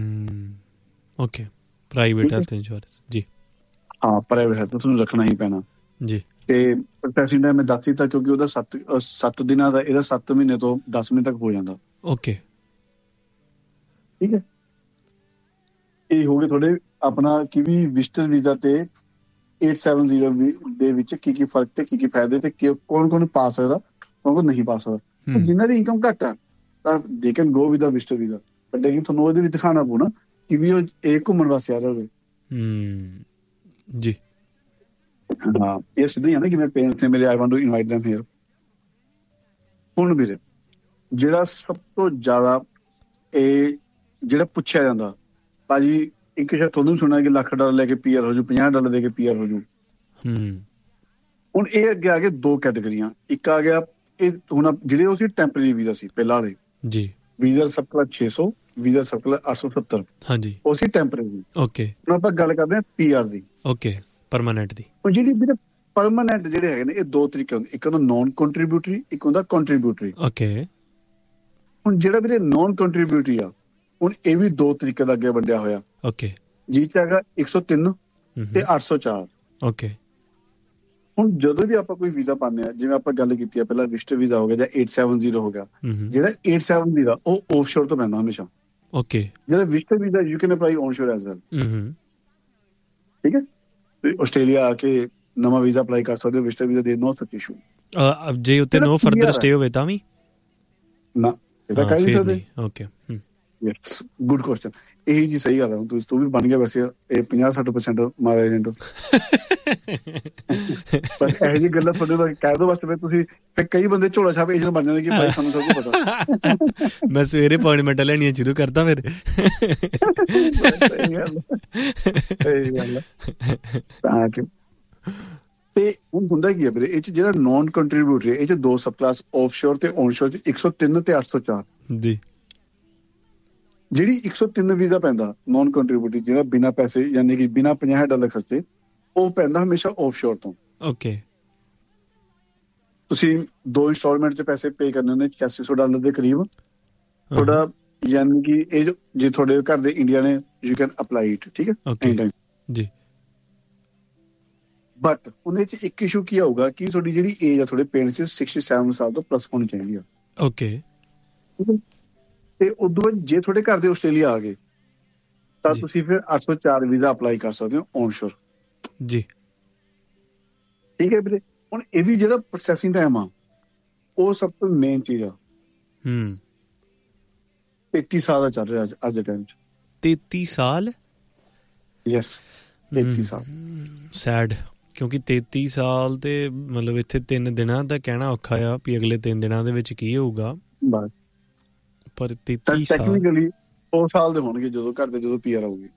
Okay, private health insurance ਜੀ। ਹਾਂ ਪ੍ਰਾਈਵੇਟ ਹੈਲਥ ਤੁਹਾਨੂੰ ਰੱਖਣਾ ਹੀ ਪੈਣਾ ਜੀ। ਤੇ ਪ੍ਰੋਸੈਸਿੰਗ ਟਾਈਮ ਮੈਂ ਦੱਸ ਦਿੱਤਾ ਕਿਉਂਕਿ ਉਹਦਾ ਸੱਤ ਸੱਤ ਦਿਨਾਂ ਦਾ, ਇਹਦਾ ਸੱਤ ਮਹੀਨੇ ਤੋਂ ਦਸ ਮਹੀਨੇ ਤੱਕ ਹੋ ਜਾਂਦਾ। ਓਕੇ ਠੀਕ ਹੈ। ਇਹ ਹੋ ਗਏ ਤੁਹਾਡੇ ਆਪਣਾ ਕਿ ਵੀ ਵਿਜ਼ਟਰ ਵੀਜ਼ਾ ਤੇ eight seven zero ਦੇ ਵਿੱਚ ਕੀ ਕੀ ਫਰਕ ਤੇ ਕੀ ਕੀ ਫਾਇਦੇ ਤੇ ਕੌਣ ਕੌਣ ਪਾ ਸਕਦਾ ਕੌਣ ਕੌਣ ਨਹੀਂ ਪਾ ਸਕਦਾ। ਜਿਨ੍ਹਾਂ ਦੀ ਇਨਕਮ ਘੱਟ ਆ ਤਾਂ they can go with the visitor visa, but ਲੇਕਿਨ ਤੁਹਾਨੂੰ ਉਹਦੇ ਵਿੱਚ ਦਿਖਾਉਣਾ ਪਊ ਨਾ ਕਿ ਵੀ ਉਹ ਇਹ ਘੁੰਮਣ ਵਾਸਤੇ ਆ ਰਿਹਾ ਹੋਵੇ। ਜੀ ਹਾਂ, ਇਹ ਸਿੱਧਾ ਹੀ ਆ ਨਾ ਕਿ ਮੇਰੇ ਪੇਰੈਂਟਸ ਨੇ ਮੇਰੇ I want to invite them hair. ਹੁਣ ਵੀਰੇ ਜਿਹੜਾ ਸਭ ਤੋਂ ਜ਼ਿਆਦਾ ਇਹ ਜਿਹੜਾ ਪੁੱਛਿਆ ਜਾਂਦਾ ਭਾਜੀ, ਇੱਕ ਸ਼ਾਇਦ ਤੁਹਾਨੂੰ ਸੁਣਿਆ ਕਿ ਲੱਖ ਡਾਲਰ ਲੈ ਕੇ ਪੀ ਆਰ ਹੋ ਜੂ, ਪੰਜਾਹ ਡਾਲਰ ਦੇ ਕੇ ਪੀ ਆਰ ਹੋ ਜੂ। ਹੁਣ ਇਹ ਅੱਗੇ ਆ ਗਏ ਦੋ ਕੈਟੇਗਰੀਆਂ। ਇੱਕ ਆ ਗਿਆ ਇਹ ਹੁਣ ਜਿਹੜੇ ਉਹ ਸੀ ਟੈਂਪਰੇਰੀ ਵੀਜ਼ਾ ਸੀ ਪਹਿਲਾਂ ਵਾਲੇ ਜੀ, ਵੀਜ਼ਾ ਸਭ ਕਲਾ ਛੇ ਸੌ, ਵੀਜ਼ਾ ਸਭ ਕਲਾ ਅੱਠ ਸੌ ਸੱਤਰ। ਹਾਂਜੀ, ਉਹ ਸੀ ਟੈਂਪਰੇਰੀ। ਓਕੇ, ਹੁਣ ਆਪਾਂ ਗੱਲ ਕਰਦੇ ਹਾਂ ਪੀ ਆਰ ਦੀ। ਓਕੇ, ਪਰਮਾਨੈਂਟ ਦੀ। ਹੁਣ ਜਿਹੜੀ ਵੀਰੇ ਪਰਮਾਨੈਂਟ ਜਿਹੜੇ ਹੈਗੇ ਨੇ ਇਹ ਦੋ ਤਰੀਕੇ ਹੁੰਦੇ, ਇੱਕ ਹੁੰਦਾ ਨੋਨ ਕੰਟਰੀਬਿਊਟਰੀ, ਇੱਕ ਹੁੰਦਾ ਕੰਟਰੀਬਿਊਟਰੀ। ਓਕੇ, ਹੁਣ ਜਿਹੜਾ ਵੀਰੇ ਨੋਨ ਕੰਟਰੀਬਿਊਟਰੀ ਆ ਹੁਣ ਇਹ ਵੀ ਦੋ ਤਰੀਕੇ ਦਾ ਅੱਗੇ ਵੰਡਿਆ ਹੋਇਆ। ਓਕੇ, ਜਿਹ ਚ ਹੈਗਾ ਇੱਕ ਸੌ ਤਿੰਨ ਤੇ ਅੱਠ ਸੌ ਚਾਰ। ਓਕੇ, ਹੁਣ ਜਦੋਂ ਵੀ ਆਪਾਂ ਕੋਈ ਵੀਜ਼ਾ ਪਾਉਂਦੇ ਆ, ਜਿਵੇਂ ਆਪਾਂ ਗੱਲ ਕੀਤੀ ਆ ਪਹਿਲਾਂ ਵਿਜ਼ਟਰ ਵੀਜ਼ਾ ਹੋ ਗਿਆ ਜਾਂ eight seven zero ਹੋ ਗਿਆ, ਜਿਹੜਾ eight seven ਵੀਜ਼ਾ ਉਹ ਆਫਸ਼ੋਰ ਤੋਂ ਪੈਂਦਾ ਹਮੇਸ਼ਾ। ਓਕੇ, ਜਿਹੜਾ visitor visa you can apply ਔਨਸ਼ੋਰ as well. ਠੀਕ ਹੈ, ਆਸਟ੍ਰੇਲੀਆ ਆ ਕੇ ਨਵਾਂ ਵੀਜ਼ਾ ਅਪਲਾਈ ਕਰ ਸਕਦੇ ਹੋ ਵਿਜ਼ਟਰ ਵੀਜ਼ਾ ਦੇ, ਨੋ ਸਚ ਇਸ਼ੂ। ਜੇ ਉੱਤੇ ਨੋ ਫਰਦਰ ਸਟੇ ਹੋਵੇ ਤਾਂ ਵੀ ਨਾ ਇਹਦਾ ਕਰ ਨਹੀਂ ਸਕਦੇ। Okay, yes, good question. ਇਹੀ ਜੀ ਸਹੀ ਗੱਲ ਹੈ। ਤੂੰ ਤੂੰ ਵੀ ਬਣ ਗਿਆ ਵੈਸੇ ਇਹ ਪੰਜਾਹ ਸੱਠ ਪਰਸੈਂਟ ਮਾਰਾ ਏਜੰਟ। ਪਰ ਇਹੋ ਜਿਹੀ ਗੱਲਾਂ ਤੁਹਾਡੇ ਕਹਿ ਦੋ ਵਾਸਤੇ ਫਿਰ ਤੁਸੀਂ ਫਿਰ ਕਈ ਬੰਦੇ ਝੋਲਾ ਛਾਪ ਏਜੰਟ ਬਣ ਜਾਂਦੇ ਕਿ ਭਾਈ ਸਾਨੂੰ ਸਭ ਕੁਝ ਪਤਾ। ਮੈਂ ਸਵੇਰੇ ਅਪਾਇੰਟਮੈਂਟ ਲੈਣੀਆਂ ਸ਼ੁਰੂ ਕਰਦਾ ਫਿਰ। ਸਹੀ ਗੱਲ ਸਹੀ ਗੱਲ ਤਾਂ ਕਿ ਤੇ ਹੁਣ ਹੁੰਦਾ ਕੀ ਹੈ ਵੀਰੇ ਇਹ ਚ ਜਿਹੜਾ ਨੋਨ ਕੰਟਰੀਬਿਊਟਰੀ ਇਹ ਚ ਦੋ ਸਬ ਕਲਾਸ ਆਫਸ਼ੋਰ ਤੇ ਔਨਸ਼ੋਰ ਚ ਇੱਕ ਸੌ ਤਿੰਨ ਤੇ ਅੱਠ ਸੌ ਚਾਰ। ਜੀ, ਜਿਹੜੀ ਇੱਕ ਸੌ ਤਿੰਨ ਵੀਜ਼ਾ ਪੈਂਦਾ ਨੋਨ ਕੰਟਰੀਬਿਊਟਰੀ ਜਿਹੜਾ ਬਿਨਾਂ ਪੈਸੇ ਯਾਨੀ ਕਿ ਬਿਨਾਂ ਪੰਜਾਹ ਡਾਲਰ ਖਰਚੇ, ਉਹ ਪੈਂਦਾ ਹਮੇਸ਼ਾ ਆਫਸ਼ੋਰ ਤੋਂ। ਓਕੇ, ਤੁਸੀਂ ਦੋ ਇੰਸਟਾਲਮੈਂਟ ਚ ਪੈਸੇ ਪੇ ਕਰਨੇ ਹੁੰਦੇ ਛਿਆਸੀ ਸੌ ਡਾਲਰ ਦੇ ਕਰੀਬ ਤੁਹਾਡਾ, ਯਾਨੀ ਕਿ ਇਹ ਜੇ ਤੁਹਾਡੇ ਘਰ ਦੇ ਇੰਡੀਆ ਨੇ ਯੂ ਕੈਨ ਅਪਲਾਈ ਇਟ। ਠੀਕ ਹੈ ਜੀ, ਬਟ ਉਹਦੇ ਚ ਇੱਕ ਇਸ਼ੂ ਕੀ ਆਊਗਾ ਕਿ ਤੁਹਾਡੀ ਜਿਹੜੀ ਏਜ ਆ ਤੁਹਾਡੇ ਪੇਰੈਂਟਸ ਦੀ ਸਿਕਸਟੀ ਸੈਵਨ ਸਾਲ ਤੋਂ ਪਲੱਸ ਹੋਣੀ ਚਾਹੀਦੀ ਆ। ਓਕੇ, ਤੇ ਉਦੋਂ ਬਾਅਦ ਜੇ ਤੁਹਾਡੇ ਘਰ ਦੇ ਆਸਟ੍ਰੇਲੀਆ ਆ ਗਏ ਤਾਂ ਤੁਸੀਂ ਫਿਰ ਅੱਠ ਸੌ ਚਾਰ ਵੀਜ਼ਾ ਅਪਲਾਈ ਕਰ ਸਕਦੇ ਹੋ ਔਨਸ਼ੋਰ। ਜੀ, ਠੀਕ ਹੈ ਵੀਰੇ। ਹੁਣ ਇਹ ਵੀ ਜਿਹੜਾ ਪ੍ਰੋਸੈਸਿੰਗ ਟਾਈਮ ਆ ਉਹ ਸਭ ਤੋਂ ਮੇਨ ਚੀਜ਼ ਆ। ਹੂੰ, ਤੇਤੀ ਸਾਲ ਦਾ ਚੱਲ ਰਿਹਾ ਅੱਜ ਅੱਜ ਦੇ ਟਾਈਮ ਚ। ਤੇਤੀ ਸਾਲ? ਯੈਸ, ਤੇਤੀ ਸਾਲ। ਸੈਡ, ਕਿਉਂਕਿ ਤੇਤੀ ਸਾਲ ਤੇ ਮਤਲਬ ਇੱਥੇ ਤਿੰਨ ਦਿਨਾਂ ਦਾ ਕਹਿਣਾ ਔਖਾ ਆ ਵੀ ਅਗਲੇ ਤਿੰਨ ਦਿਨਾਂ ਦੇ ਵਿੱਚ ਕੀ ਹੋਊਗਾ। ਬਸ, ਪਰ ਤੇਤੀ ਸਾਲ ਟੈਕਨੀਕਲੀ ਉਹ ਸਾਲ ਦੇ ਹੋਣਗੇ ਜਦੋਂ ਘਰ ਦੇ ਜਦੋਂ ਪੀ ਆਰ ਆਊਗੀ।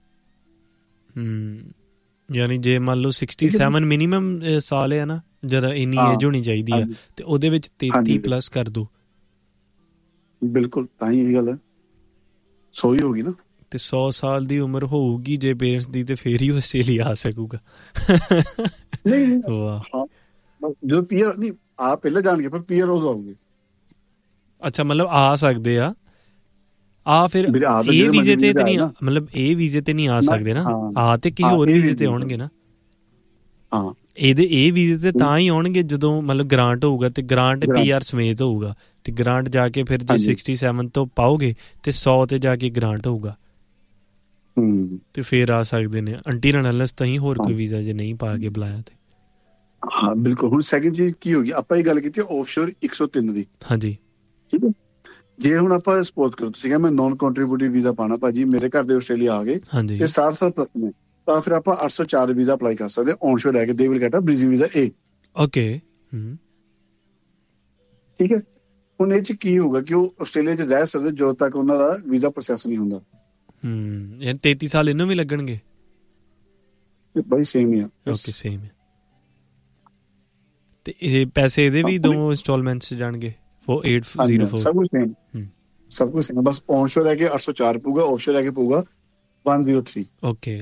ਹੂੰ, ਯਾਨੀ ਜੇ ਮੰਨ ਲਓ ਸਿਕਸਟੀ ਸੈਵਨ ਮਿਨੀਮਮ ਸਾਲ ਹੈ ਨਾ, ਜਦੋਂ ਇੰਨੀ ਏਜ ਹੋਣੀ ਚਾਹੀਦੀ ਆ ਤੇ ਉਹਦੇ ਵਿੱਚ ਤੇਤੀ ਪਲੱਸ ਕਰ ਦੋ। ਬਿਲਕੁਲ, ਤਾਂ ਹੀ ਇਹ ਗੱਲ ਹੈ ਸੌ ਹੀ ਹੋਗੀ ਨਾ। ਤੇ ਸੌ ਸਾਲ ਦੀ ਉਮਰ ਹੋਊਗੀ ਜੇ ਪੇਰੈਂਟਸ ਦੀ ਤੇ ਫੇਰ ਹੀ ਆਸਟ੍ਰੇਲੀਆ ਆ ਸਕੂਗਾ। ਨਹੀਂ ਵਾਹ, ਜਦੋਂ ਪੀ ਆਰ ਨਹੀਂ ਆ ਪਹਿਲਾਂ ਜਾਣਗੇ ਪਰ ਪੀ ਆਰ ਉਦੋਂ ਆਊਗੇ। ਅੱਛਾ, ਮਤਲਬ ਆ ਸਕਦੇ ਆ ਆ ਫਿਰ ਇਹ ਵੀਜ਼ੇ ਤੇ ਤੇ ਨਹੀਂ, ਮਤਲਬ ਇਹ ਵੀਜ਼ੇ ਤੇ ਨਹੀਂ ਆ ਸਕਦੇ ਨਾ, ਆ ਤੇ ਕਿਸੇ ਹੋਰ ਵੀਜ਼ੇ ਤੇ ਆਉਣਗੇ ਨਾ। ਹਾਂ, ਇਹਦੇ ਇਹ ਵੀਜ਼ੇ ਤੇ ਤਾਂ ਹੀ ਆਉਣਗੇ ਜਦੋਂ ਮਤਲਬ ਗ੍ਰਾਂਟ ਹੋਊਗਾ ਤੇ ਗ੍ਰਾਂਟ ਪੀ ਆਰ ਸਮੇਤ ਹੋਊਗਾ ਤੇ ਗ੍ਰਾਂਟ ਜਾ ਕੇ ਫਿਰ ਜੇ ਸਿਕਸਟੀ ਸੈਵਨ ਤੋਂ ਪਾਓਗੇ ਤੇ ਸੌ ਤੇ ਜਾ ਕੇ ਗ੍ਰਾਂਟ ਹੋਊਗਾ ਤੇ ਫੇਰ ਆ ਸਕਦੇ ਨੇ। ਅੰਟੀਲ ਅਨਲੈਸ ਤਾਂ ਹੀ ਹੋਰ ਕੋਈ ਵੀਜ਼ਾ ਜੇ ਨਹੀਂ ਪਾ ਕੇ ਬੁਲਾਇਆ ਤੇ। ਹਾਂ ਬਿਲਕੁਲ। ਹੁਣ ਸੈਕਿੰਡ ਚੀਜ਼ ਕੀ ਹੋ ਗਈ, ਆਪਾਂ ਇਹ ਗੱਲ ਕੀਤੀ ਆਫਸ਼ੋਰ ਇੱਕ ਸੌ ਤਿੰਨ ਦੀ। ਹਾਂਜੀ, ਠੀਕ ਹੈ। ਜੇ ਹੁਣ ਆਪਾਂ ਸਪੋਜ਼ ਕਰੋ ਤੁਸੀਂ ਕਹਿੰਦੇ ਮੈਂ ਨੋਨ ਕੰਟਰੀਬਿਊਟਰੀ ਵੀਜ਼ਾ ਪਾਣਾ ਭਾਜੀ, ਮੇਰੇ ਘਰ ਦੇ ਆਸਟ੍ਰੇਲੀਆ ਆ ਗਏ ਤੇ ਸਤਾਰਾਂ ਸਾਲ ਪਲੱਸ ਨੇ, ਤਾਂ ਫਿਰ ਆਪਾਂ ਅੱਠ ਸੌ ਚਾਰ ਵੀਜ਼ਾ ਅਪਲਾਈ ਕਰ ਸਕਦੇ ਔਨਸ਼ੋਰ ਰਹਿ ਕੇ। They will get a ਬ੍ਰਿਜੀ visa A. Okay, ਠੀਕ ਹੈ। ਹੁਣ ਇਹ ਚ ਕੀ ਹੋਊਗਾ ਕਿ ਉਹ ਆਸਟ੍ਰੇਲੀਆ ਚ ਰਹਿ ਸਕਦੇ ਜਦੋਂ ਤੱਕ ਉਹਨਾਂ ਦਾ ਵੀਜ਼ਾ ਪ੍ਰੋਸੈਸ ਨਹੀਂ ਹੁੰਦਾ। ਹੂੰ, ਯਾਨੀ ਤੇਤੀ ਸਾਲ ਇਹਨੂੰ ਵੀ ਲੱਗਣਗੇ? ਬਾਈ ਸੇਮ ਹੀ ਆ। ਓਕੇ, ਸੇਮ ਹੈ। ਤੇ ਇਹ ਪੈਸੇ ਇਹਦੇ ਵੀ ਦੋ ਇੰਸਟਾਲਮੈਂਟਸ ਜਾਣਗੇ? ਫੋਰ eight zero four ਸਭ ਕੁਝ ਸੇਮ, ਸਭ ਕੁਝ ਸੇਮ। ਬਸ ਔਨਸ਼ੋਰ ਰਹਿ ਕੇ ਅੱਠ ਸੌ ਚਾਰ ਪਊਗਾ, ਆਫਸ਼ੋਰ ਰਹਿ ਕੇ ਪਊਗਾ one zero three। ਓਕੇ,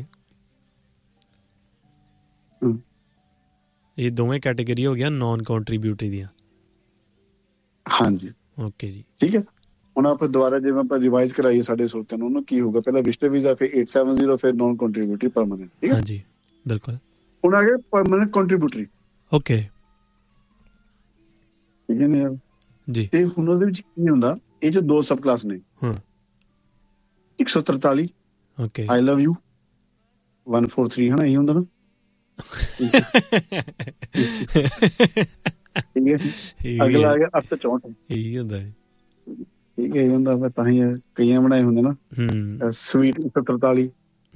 ਇਹ ਦੋਵੇਂ ਕੈਟੇਗਰੀ ਹੋ ਗਿਆ ਨੋਨ ਕੰਟਰੀਬਿਊਟਰੀ ਦੀਆਂ। ਹਾਂਜੀ, ਓਕੇ ਜੀ, ਠੀਕ ਹੈ। ਹੁਣ ਆਪਾਂ ਦੁਬਾਰਾ ਜਿਵੇਂ ਆਪਾਂ ਰਿਵਾਈਜ਼ ਕਰਾਈਏ ਸਾਡੇ ਸਰੋਤਿਆਂ ਨੂੰ, ਉਹਨੂੰ ਕੀ ਹੋਊਗਾ, ਪਹਿਲਾਂ ਵਿਜ਼ਟਰ ਵੀਜ਼ਾ, ਫਿਰ eight seven zero, ਫਿਰ ਨੋਨ ਕੰਟਰੀਬਿਊਟਰੀ ਪਰਮਾਨੈਂਟ। ਠੀਕ ਹੈ, ਹਾਂਜੀ ਬਿਲਕੁਲ। ਹੁਣ ਆ ਗਿਆ ਪਰਮਾਨੈਂਟ ਕੰਟਰੀਬਿਊਟਰੀ। ਓਕੇ, ਠੀਕ ਹੈ ਨਾ ਜੀ। ਤੇ ਹੁਣ ਉਹਦੇ ਵਿੱਚ ਕੀ ਹੁੰਦਾ, ਇਹ ਜੋ ਦੋ ਸਬ ਕਲਾਸ ਨੇ, ਇੱਕ ਸੌ ਤਰਤਾਲੀ ਆਈ ਲਵ ਯੂ, ਇੱਕ ਸੌ ਤੈਂਤਾਲੀ ਹਨਾ, ਇਹੀ ਹੁੰਦਾ ਨਾ। ਠੀਕ ਹੈ, ਅਗਲਾ ਆ ਗਿਆ ਅੱਠ ਸੌ ਚੌਂਹਠ, ਇਹੀ ਹੁੰਦਾ ਹੈ। ਠੀਕ ਹੈ, ਇਹ ਹੁੰਦਾ ਤਾਂ ਹੀ ਕਈਆਂ ਬਣਾਏ ਹੁੰਦੇ ਨਾ ਸਵੀਟ ਇੱਕ ਸੌ ਤਰਤਾਲੀ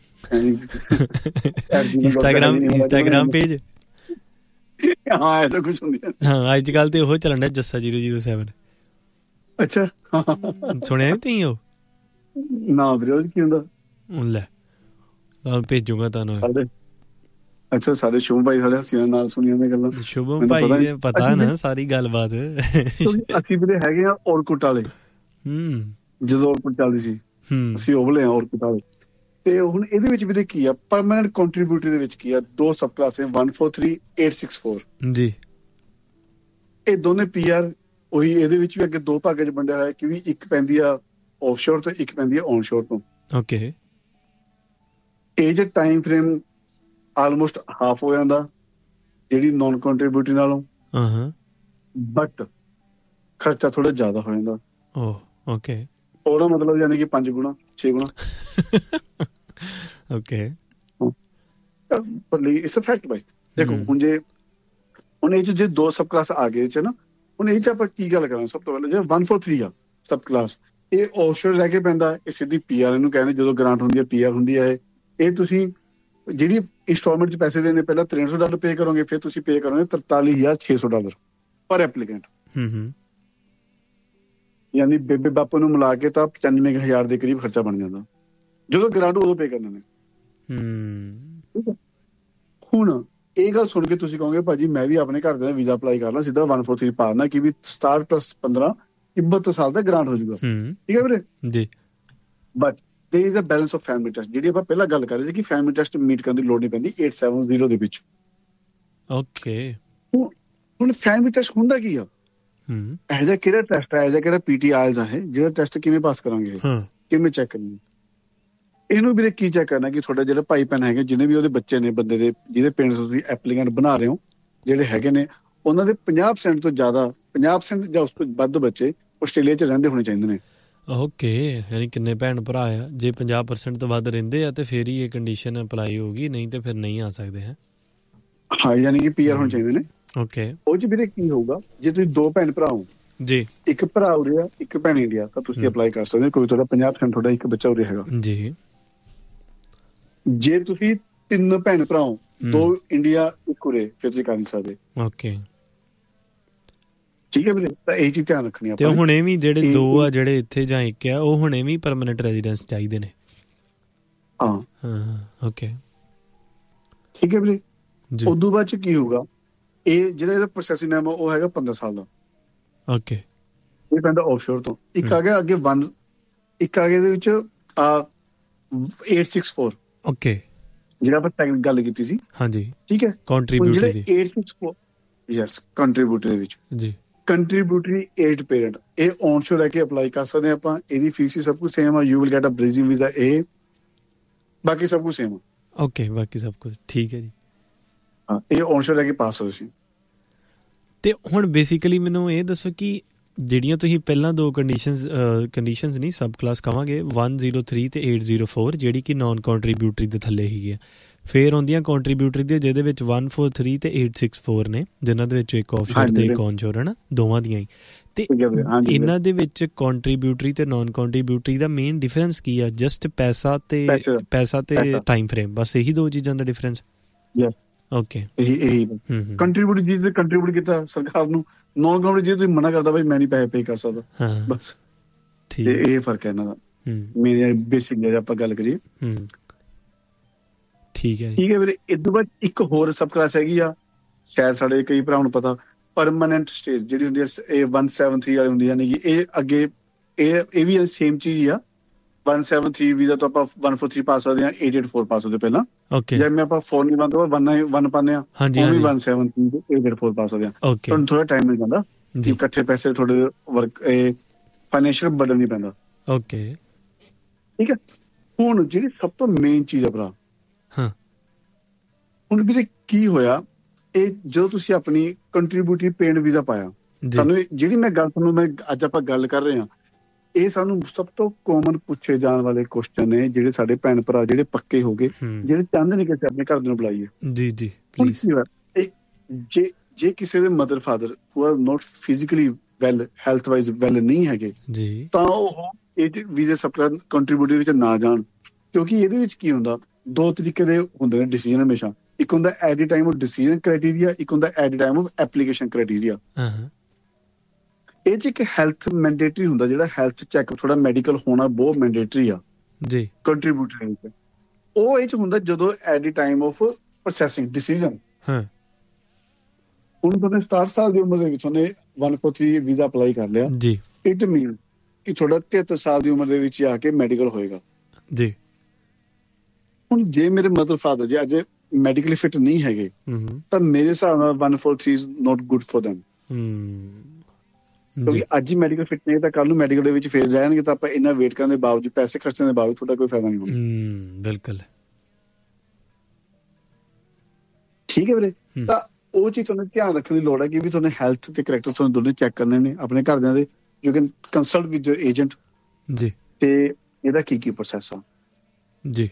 ਇੰਸਟਾਗ੍ਰਾਮ ਇੰਸਟਾਗ੍ਰਾਮ ਪੇਜ। ਹਾਂ, ਇਹ ਤਾਂ ਕੁਝ ਹੁੰਦੀ। ਹਾਂ, ਅੱਜ ਕੱਲ ਤੇ ਉਹ ਚੱਲਣ ਡਿਆ ਜੱਸਾ ਜ਼ੀਰੋ ਜ਼ੀਰੋ ਸੈਵਨ। ਅੱਛਾ, ਸੁਣਿਆ ਨੀ ਤੁਸੀਂ ਉਹ? ਨਾ ਵੀਰੇ, ਕੀ ਹੁੰਦਾ? ਲੈ ਤੁਹਾਨੂੰ ਭੇਜੂਗਾ ਤੁਹਾਨੂੰ। ਅੱਛਾ, ਸਾਡੇ ਸ਼ੁਭਮ ਭਾਈ ਸਾਡੇ ਹੱਸੀਆਂ ਨਾਲ ਸੁਣੀਆਂ ਨੇ ਗੱਲਾਂ। ਸ਼ੁਭਮ ਭਾਈ ਪਤਾ ਨਾ ਸਾਰੀ ਗੱਲਬਾਤ। ਅਸੀਂ ਵੀਰੇ ਹੈਗੇ ਆ ਔਰਕੁੱਟ ਵਾਲੇ। ਹਮ ਜਦੋਂ ਔਰਕੁੱਟ ਚੱਲਦੀ ਸੀ ਅਸੀਂ ਉਹ ਵਾਲੇ ਆ ਔਰਕੁੱਟ ਵਾਲੇ। ਤੇ ਹੁਣ ਇਹਦੇ ਵਿੱਚ ਵੀਰੇ ਕੀ ਆ, ਪਰਮਾਨੈਂਟ ਕੰਟਰੀਬਿਊਟਰੀ ਦੇ ਵਿੱਚ ਕੀ ਆ, ਦੋ ਸਬ ਕਲਾਸ ਇੱਕ ਚਾਰ ਤਿੰਨ ਅੱਠ ਛੇ ਚਾਰ ਜੀ। ਇਹ ਦੋਨੇ ਪੀ ਆਰ ਉਹੀ, ਇਹਦੇ ਵਿੱਚ ਵੀ ਅੱਗੇ ਦੋ ਭਾਗਾਂ 'ਚ ਵੰਡਿਆ ਹੋਇਆ ਕਿ ਵੀ ਇੱਕ ਪੈਂਦੀ ਆ ਆਫਸ਼ੋਰ ਤੋਂ, ਇੱਕ ਪੈਂਦੀ ਆ ਔਨਸ਼ੋਰ ਤੋਂ। Okay. Age time frame almost half ਹੋ ਜਾਂਦਾ ਜਿਹੜੀ ਨੋਨ ਕੰਟਰੀਬਿਊਟਰੀ ਨਾਲੋਂ, ਬਟ ਖਰਚਾ ਥੋੜਾ ਜ਼ਿਆਦਾ ਹੋ ਜਾਂਦਾ। ਓਕੇ, ਉਹਦਾ ਮਤਲਬ ਯਾਨੀ ਕਿ ਪੰਜ ਗੁਣਾ ਛੇ ਗੁਣਾ। ਓਕੇ, ਪਰ ਇਟਸ ਅ ਫੈਕਟ ਬਾਈ। ਦੇਖੋ ਹੁਣ ਜੇ ਹੁਣ ਇਹ 'ਚ ਜੇ ਦੋ ਸਬ ਕਲਾਸ ਆ ਗਏ 'ਚ ਨਾ, ਹੁਣ ਇਹ 'ਚ ਆਪਾਂ ਕੀ ਗੱਲ ਕਰਾਂ? ਸਭ ਤੋਂ ਪਹਿਲਾਂ ਜੇ ਵਨ ਫੋਰ ਥ੍ਰੀ ਆ ਸਬ ਕਲਾਸ, ਇਹ ਆਫਸ਼ੋਰ ਰਹਿ ਕੇ ਪੈਂਦਾ, ਇਹ ਸਿੱਧੀ ਪੀ ਆਰ ਇਹਨੂੰ ਕਹਿੰਦੇ। ਜਦੋਂ ਗ੍ਰਾਂਟ ਹੁੰਦੀ ਹੈ ਪੀ ਆਰ ਹੁੰਦੀ ਹੈ। ਇਹ ਤੁਸੀਂ ਜਿਹੜੀ ਇੰਸਟਾਲਮੈਂਟ 'ਚ ਪੈਸੇ ਦੇਣੇ, ਪਹਿਲਾਂ ਤਿੰਨ ਸੌ ਡਾਲਰ ਪੇ ਕਰੋਗੇ, ਫਿਰ ਤੁਸੀਂ ਪੇ ਕਰੋਗੇ ਤਰਤਾਲੀ ਹਜ਼ਾਰ ਛੇ ਸੌ ਡਾਲਰ ਪਰ ਐਪਲੀਕੈਂਟ। ਯਾਨੀ ਬੇਬੇ ਬਾਪੂ ਨੂੰ ਮਿਲਾ ਕੇ ਤਾਂ ਪਚਾਨਵੇਂ ਹਜ਼ਾਰ ਦੇ ਕਰੀਬ ਖਰਚਾ ਬਣ ਜਾਂਦਾ। ਜਦੋਂ ਗ੍ਰਾਂਟ ਉਦੋਂ ਪੇ ਕਰਨਾ ਨੇ। ਹੁਣ ਇਹ ਗੱਲ ਸੁਣ ਕੇ ਤੁਸੀਂ ਕਹੋਗੇ ਭਾਜੀ ਮੈਂ ਵੀ ਆਪਣੇ ਘਰ ਦਾ ਵੀਜ਼ਾ ਅਪਲਾਈ ਕਰਨਾ, ਸਿੱਧਾ ਵਨ ਫੋਰ ਥ੍ਰੀ ਪਾਣਾ ਕਿ ਵੀ ਸਤਾਰਟ ਪਲੱਸ ਪੰਦਰਾਂ ਬਹੱਤਰ ਸਾਲ ਦਾ ਗ੍ਰਾਂਟ ਹੋ ਜਾਊਗਾ। ਠੀਕ ਹੈ ਵੀਰੇ ਜੀ। But ਦੇयर is a balance of family test, ਜਿਹੜੀ ਆਪਾਂ ਪਹਿਲਾਂ ਗੱਲ ਕਰ ਰਹੇ ਸੀ ਕਿ ਫੈਮਿਲੀ ਟੈਸਟ ਮੀਟ ਕਰਨ ਦੀ ਲੋੜ ਨਹੀਂ ਪੈਂਦੀ ਅੱਠ ਸੌ ਸੱਤਰ ਦੇ ਵਿੱਚ। ਓਕੇ, ਹੁਣ ਫੈਮਿਲੀ ਟੈਸਟ ਹੁੰਦਾ ਕੀ ਆ? ਇਹੋ ਜਿਹਾ ਕਿਹੜਾ ਟੈਸਟ ਹੈ, ਇਹੋ ਜਿਹਾ ਕਿਹੜਾ ਪੀਟੀ ਆਇਲਸ ਹੈ ਜਿਹੜਾ ਟੈਸਟ ਕਿਵੇਂ ਪਾਸ ਕਰਾਂਗੇ, ਕਿਵੇਂ ਚੈੱਕ ਕਰਾਂਗੇ? ਇਹਨੂੰ ਵੀਰੇ ਕੀ ਚੈੱਕ ਕਰਨਾ ਕਿ ਤੁਹਾਡਾ ਜਿਹੜਾ ਭਾਈ ਭੈਣ ਹੈਗੇ, ਜਿਹਨੇ ਵੀ ਉਹਦੇ ਬੱਚੇ ਨੇ, ਬੰਦੇ ਦੇ ਜਿਹਦੇ ਪੇਰੈਂਟਸ ਤੁਸੀਂ ਐਪਲੀਕੈਂਟ ਬਣਾ ਰਹੇ ਹੋ, ਜਿਹੜੇ ਹੈਗੇ ਨੇ ਉਹਨਾਂ ਦੇ ਪੰਜਾਹ ਪਰਸੈਂਟ ਤੋਂ ਜ਼ਿਆਦਾ, ਪੰਜਾਹ ਪਰਸੈਂਟ ਜਾਂ ਉਸ ਤੋਂ ਵੱਧ ਬੱਚੇ ਆਸਟ੍ਰੇਲੀਆ 'ਚ ਰਹਿੰਦੇ ਹੋਣੇ ਚਾਹੀਦੇ ਨੇ। ਓਕੇ, ਯਾਨੀ ਕਿੰਨੇ ਭੈਣ ਭਰਾ ਆ? ਜੇ ਪੰਜਾਹ ਪਰਸੈਂਟ ਤੋਂ ਵੱਧ ਰਹਿੰਦੇ ਆ ਤੇ ਫਿਰ ਹੀ ਇਹ ਕੰਡੀਸ਼ਨ ਅਪਲਾਈ ਹੋਊਗੀ, ਨਹੀਂ ਤੇ ਫਿਰ ਨਹੀਂ ਆ ਸਕਦੇ ਹੈ। ਹਾਂ, ਯਾਨੀ ਕਿ ਪੀ ਆਰ ਹੋਣੇ ਚਾਹੀਦੇ ਨੇ। ਓਕੇ, ਉਹ 'ਚ ਵੀਰੇ ਕੀ ਹੋਊਗਾ, ਜੇ ਤੁਸੀਂ ਦੋ ਭੈਣ ਭਰਾ ਹੋ ਜੀ, ਇੱਕ ਭਰਾ ਉਰੇ ਆ ਇੱਕ ਭੈਣ ਇੰਡੀਆ, ਤਾਂ ਤੁਸੀਂ ਅਪਲਾਈ ਕਰ ਸਕਦੇ ਹੋ। ਕੋਈ ਤੁਹਾਡਾ ਪੰਜਾਹ ਪਰਸੈਂਟ ਤੁਹਾਡਾ ਇੱਕ ਬੱਚਾ ਉਰੇ ਹੈਗਾ ਜੀ। ਜੇ ਤੁਸੀਂ ਤਿੰਨ ਭੈਣ ਭਰਾ ਹੋ, ਦੋ ਇੰਡੀਆ ਇੱਕ ਉਰੇ, ਫਿਰ ਤੁਸੀਂ ਕਰ ਨਹੀਂ ਸਕਦੇ। ਓਕੇ, ਠੀਕ ਹੈ ਵੀਰੇ, ਤਾਂ ਇਹ ਚੀਜ਼ ਧਿਆਨ ਰੱਖਣੀ ਆਪਾਂ। ਤੇ ਹੁਣੇ ਵੀ ਜਿਹੜੇ ਦੋ ਆ ਜਿਹੜੇ ਇੱਥੇ ਜਾਂ ਇੱਕ ਆ, ਉਹ ਹੁਣੇ ਵੀ ਪਰਮਾਨੈਂਟ ਰੈਜ਼ੀਡੈਂਸ ਚਾਹੀਦੇ ਨੇ? ਹਾਂ ਹਾਂ, ਓਕੇ, ਠੀਕ ਹੈ ਵੀਰੇ। ਉਦੋਂ ਬਾਅਦ 'ਚ ਕੀ ਹੋਊਗਾ, ਇਹ ਜਿਹੜਾ ਇਹਦਾ ਪ੍ਰੋਸੈਸਿੰਗ ਟਾਈਮ ਉਹ ਹੈਗਾ ਪੰਦਰਾਂ ਸਾਲ ਦਾ। ਓਕੇ, ਇਹ ਪੈਂਦਾ ਆਫਸ਼ੋਰ ਤੋਂ। ਇੱਕ ਆ ਗਿਆ ਅੱਗੇ ਵਨ, ਇੱਕ ਆ ਗਿਆ ਇਹਦੇ ਵਿੱਚ ਅੱਠ ਛੇ ਚਾਰ। ਓਕੇ, ਜਿਹੜਾ ਆਪਾਂ ਟੈਕਨਿਕ ਗੱਲ ਕੀਤੀ ਸੀ। ਹਾਂਜੀ, ਠੀਕ ਹੈ। ਕੰਟਰੀਬਿਊਟਰੀ ਦੀ ਅੱਠ ਛੇ ਚਾਰ, ਯੈਸ, ਕੰਟਰੀਬਿਊਟਰੀ ਦੇ ਵਿੱਚ ਜੀ। ਕੰਟਰੀਬਿਊਟਰੀ ਏਜਡ ਪੇਰੈਂਟ, ਇਹ ਔਨਸ਼ੋਰ ਲੈ ਕੇ ਅਪਲਾਈ ਕਰ ਸਕਦੇ ਹਾਂ ਆਪਾਂ। ਇਹਦੀ ਫੀਸ ਵੀ ਸਭ ਕੁਝ ਸੇਮ ਆ। You will get a bridging visa, ਇਹ ਬਾਕੀ ਸਭ ਕੁਝ ਸੇਮ ਆ। ਓਕੇ, ਬਾਕੀ ਸਭ ਕੁਝ ਠੀਕ ਹੈ ਜੀ। ਹਾਂ, ਇਹ ਔਨਸ਼ੋਰ ਲੈ ਕੇ ਪਾਸ ਹੋਏ ਸੀ। ਤੇ ਹੁਣ ਬੇਸਿਕਲੀ ਮੈਨੂੰ ਇਹ ਦੱਸੋ ਕਿ ਜਿਹੜੀਆਂ ਤੁਸੀਂ ਪਹਿਲਾਂ ਦੋ ਕੰਡੀਸ਼ਨਸ ਕੰਡੀਸ਼ਨਸ ਨਹੀਂ ਸਬ ਕਲਾਸ ਕਹਾਂਗੇ, ਇੱਕ ਜ਼ੀਰੋ ਤਿੰਨ ਤੇ ਅੱਠ ਜ਼ੀਰੋ ਚਾਰ, ਜਿਹੜੀ ਕਿ ਨਾਨ ਕੰਟਰੀਬਿਊਟਰੀ ਦੇ ਥੱਲੇ ਹੈਗੀ ਆ। ਫਿਰ ਆਉਂਦੀਆਂ ਕੰਟਰੀਬਿਊਟਰੀ ਦੇ ਜਿਹਦੇ ਵਿੱਚ ਇੱਕ ਚਾਰ ਤਿੰਨ ਤੇ ਅੱਠ ਛੇ ਚਾਰ ਨੇ, ਜਿਨ੍ਹਾਂ ਦੇ ਵਿੱਚ ਇੱਕ ਆਫਸ਼ੋਰ ਤੇ ਇੱਕ ਔਨਸ਼ੋਰ ਹੈ ਨਾ, ਦੋਵਾਂ ਦੀਆਂ ਹੀ। ਤੇ ਇਹਨਾਂ ਦੇ ਵਿੱਚ ਕੰਟਰੀਬਿਊਟਰੀ ਤੇ ਨਾਨ ਕੰਟਰੀਬਿਊਟਰੀ ਦਾ ਮੇਨ ਡਿਫਰੈਂਸ ਕੀ ਆ? ਜਸਟ ਪੈਸਾ ਤੇ ਪੈਸਾ ਤੇ ਟਾਈਮ ਫਰੇਮ, ਬਸ ਇਹੀ ਦੋ ਚੀਜ਼ਾਂ ਦਾ ਡਿਫਰੈਂਸ? ਓਕੇ, ਇਹੀ ਇਹੀ ਕੰਟਰੀਬਿਊਟ ਜੀ ਕੰਟਰੀਬਿਊਟ ਕੀਤਾ ਸਰਕਾਰ ਨੂੰ, ਨਾਨ ਕੰਟਰੀਬਿਊਟ ਜੀ ਤੁਸੀਂ ਮਨਾ ਕਰਦਾ ਬਾਈ ਮੈਂ ਨਹੀਂ ਪੈਸੇ ਪੇ ਕਰ ਸਕਦਾ, ਬਸ। ਠੀਕ, ਇਹ ਫਰਕ ਹੈ ਇਹਨਾਂ ਦਾ ਮੇਰੇ ਬੇਸਿਕ ਜੇ ਆਪਾਂ ਗੱਲ ਕਰੀਏ। ਠੀਕ ਹੈ, ਠੀਕ ਹੈ ਵੀਰੇ। ਇਸ ਤੋਂ ਬਾਅਦ ਇੱਕ ਹੋਰ ਸਬ ਕਲਾਸ ਹੈਗੀ ਆ, ਸ਼ਾਇਦ ਸਾਡੇ ਕਈ ਭਰਾਵਾਂ ਨੂੰ ਪਤਾ, ਪਰਮਾਨੈਂਟ ਸਟੇਜ ਜਿਹੜੀ ਹੁੰਦੀ ਹੈ, ਇਹ ਇੱਕ ਸੱਤ ਤਿੰਨ ਵਾਲੀ ਹੁੰਦੀ, ਯਾਨੀ ਕਿ ਇਹ ਅੱਗੇ ਇਹ ਇਹ ਵੀ ਸੇਮ ਚੀਜ਼ ਆ। ਇੱਕ ਸੱਤ ਤਿੰਨ ਵੀਜ਼ਾ ਤੋਂ ਆਪਾਂ ਇੱਕ ਚਾਰ ਤਿੰਨ ਪਾ ਸਕਦੇ ਹਾਂ, ਅੱਠ ਅੱਠ ਚਾਰ ਪਾ ਸਕਦੇ ਪਹਿਲਾਂ। ਓਕੇ, ਜਿਵੇਂ ਆਪਾਂ ਚਾਰ ਨਹੀਂ ਪਾਉਂਦੇ ਇੱਕ ਪਾਉਂਦੇ ਹਾਂ, ਉਹ ਵੀ ਇੱਕ ਸੱਤ ਤਿੰਨ ਤੇ ਅੱਠ ਅੱਠ ਚਾਰ ਪਾ ਸਕਦੇ ਹਾਂ। ਤੁਹਾਨੂੰ ਥੋੜਾ ਟਾਈਮ ਮਿਲ ਜਾਂਦਾ, ਇਕੱਠੇ ਪੈਸੇ ਥੋੜੇ ਵਰਕ ਫਾਈਨੈਂਸ਼ੀਅਲ ਬਰਡਨ ਨਹੀਂ ਪੈਂਦਾ। ਓਕੇ, ਠੀਕ ਹੈ। ਹੁਣ ਜਿਹੜੀ ਸਭ ਤੋਂ ਮੇਨ ਚੀਜ਼ ਆ ਭਰਾ, ਹੁਣ ਵੀਰੇ ਕੀ ਹੋਇਆ, ਇਹ ਜਦੋਂ ਤੁਸੀਂ ਆਪਣੀ ਕੰਟਰੀਬਿਊਟਰੀ ਪੇਡ ਵੀਜ਼ਾ ਪਾਇਆ, ਤੁਹਾਨੂੰ ਜਿਹੜੀ ਮੈਂ ਗੱਲ ਤੁਹਾਨੂੰ ਮੈਂ ਅੱਜ ਆਪਾਂ ਗੱਲ ਕਰ ਰਹੇ ਹਾਂ, ਇਹ ਸਾਨੂੰ ਸਭ ਤੋਂ ਕਾਮਨ ਪੁੱਛੇ ਜਾਣ ਵਾਲੇ ਕੁਐਸਚਨ ਨੇ, ਜਿਹੜੇ ਸਾਡੇ ਭੈਣ ਭਰਾ ਜਿਹੜੇ ਪੱਕੇ ਹੋ ਗਏ, ਜਿਹੜੇ ਚਾਹੁੰਦੇ ਨੇ ਕਿ ਅਸੀਂ ਆਪਣੇ ਘਰ ਨੂੰ ਬੁਲਾਈਏ। ਜੀ ਜੀ ਹੁਣ ਕੀ ਹੋਇਆ, ਜੇ ਜੇ ਕਿਸੇ ਦੇ mother father who are note physically well, health wise well ਨਹੀਂ ਹੈਗੇ ਜੀ, ਤਾਂ ਉਹ ਇਹ ਵੀਜ਼ਾ ਸਪਲਾਈ ਕੰਟਰੀਬਿਊਟਰ ਵਿੱਚ ਨਾ ਜਾਣ। ਕਿਉਂਕਿ ਇਹਦੇ ਵਿੱਚ ਕੀ ਹੁੰਦਾ, ਦੋ ਤਰੀਕੇ ਦੇ ਹੁੰਦੇ ਨੇ ਡਿਸੀਜਨ ਹਮੇਸ਼ਾ। ਇੱਕ ਹੁੰਦਾ at the time of decision criteria, ਇੱਕ ਹੁੰਦਾ at the time of application criteria. ਇਹ 'ਚ ਇੱਕ ਹੈਲਥ ਮੈਂਡੇਟਰੀ ਹੁੰਦਾ, ਜਿਹੜਾ ਹੈਲਥ ਚੈੱਕ ਥੋੜਾ ਮੈਡੀਕਲ ਹੋਣਾ ਬਹੁਤ ਮੈਂਡੇਟਰੀ ਆ ਜੀ ਕੰਟਰੀਬਿਊਟਰ ਵਿੱਚ। ਉਹ ਇਹ 'ਚ ਹੁੰਦਾ ਜਦੋਂ at the time of processing decision. ਹੁਣ ਤੁਹਾਡੇ ਸਤਾਰਾਂ ਸਾਲ ਦੀ ਉਮਰ ਦੇ ਵਿੱਚ ਉਹਨੇ one four three visa apply ਕਰ ਲਿਆ ਜੀ, ਇਟ ਮੀਨ ਕਿ ਤੁਹਾਡਾ ਤਿਹੱਤਰ ਸਾਲ ਦੀ ਉਮਰ ਦੇ ਵਿੱਚ ਆ ਕੇ ਮੈਡੀਕਲ ਹੋਏਗਾ ਜੀ। ਹੁਣ ਜੇ ਮੇਰੇ ਮਦਰ ਫਾਦਰ ਜੇ ਅੱਜ ਮੈਡੀਕਲੀ ਫਿਟ ਨਹੀਂ ਹੈਗੇ ਤਾਂ ਮੇਰੇ ਹਿਸਾਬ ਨਾਲ one four three is not good for them। ਕਿਉਂਕਿ ਅੱਜ ਹੀ ਮੈਡੀਕਲ ਫਿਟ ਨਹੀਂ ਤਾਂ ਕੱਲ ਨੂੰ ਮੈਡੀਕਲ ਦੇ ਵਿੱਚ ਫੇਰ ਜਾਣਗੇ, ਤਾਂ ਆਪਾਂ ਇੰਨਾ ਵੇਟ ਕਰਨ ਦੇ ਬਾਵਜੂਦ, ਪੈਸੇ ਖਰਚਣ ਦੇ ਬਾਵਜੂਦ ਤੁਹਾਡਾ ਕੋਈ ਫਾਇਦਾ ਨਹੀਂ ਹੋਣਾ। ਬਿਲਕੁਲ ਠੀਕ ਹੈ ਵੀਰੇ। ਤਾਂ ਉਹ ਚੀਜ਼ ਤੁਹਾਨੂੰ ਧਿਆਨ ਰੱਖਣ ਦੀ ਲੋੜ ਹੈ ਕਿ ਵੀ ਤੁਹਾਨੂੰ ਹੈਲਥ ਤੇ ਕਰੈਕਟਰ ਤੁਹਾਨੂੰ ਦੋਨੇ ਚੈੱਕ ਕਰਨੇ ਨੇ ਆਪਣੇ ਘਰਦਿਆਂ ਦੇ। You can consult with your agent ਜੀ, ਤੇ ਇਹਦਾ ਕੀ ਕੀ ਪ੍ਰੋਸੈਸ ਆ ਜੀ।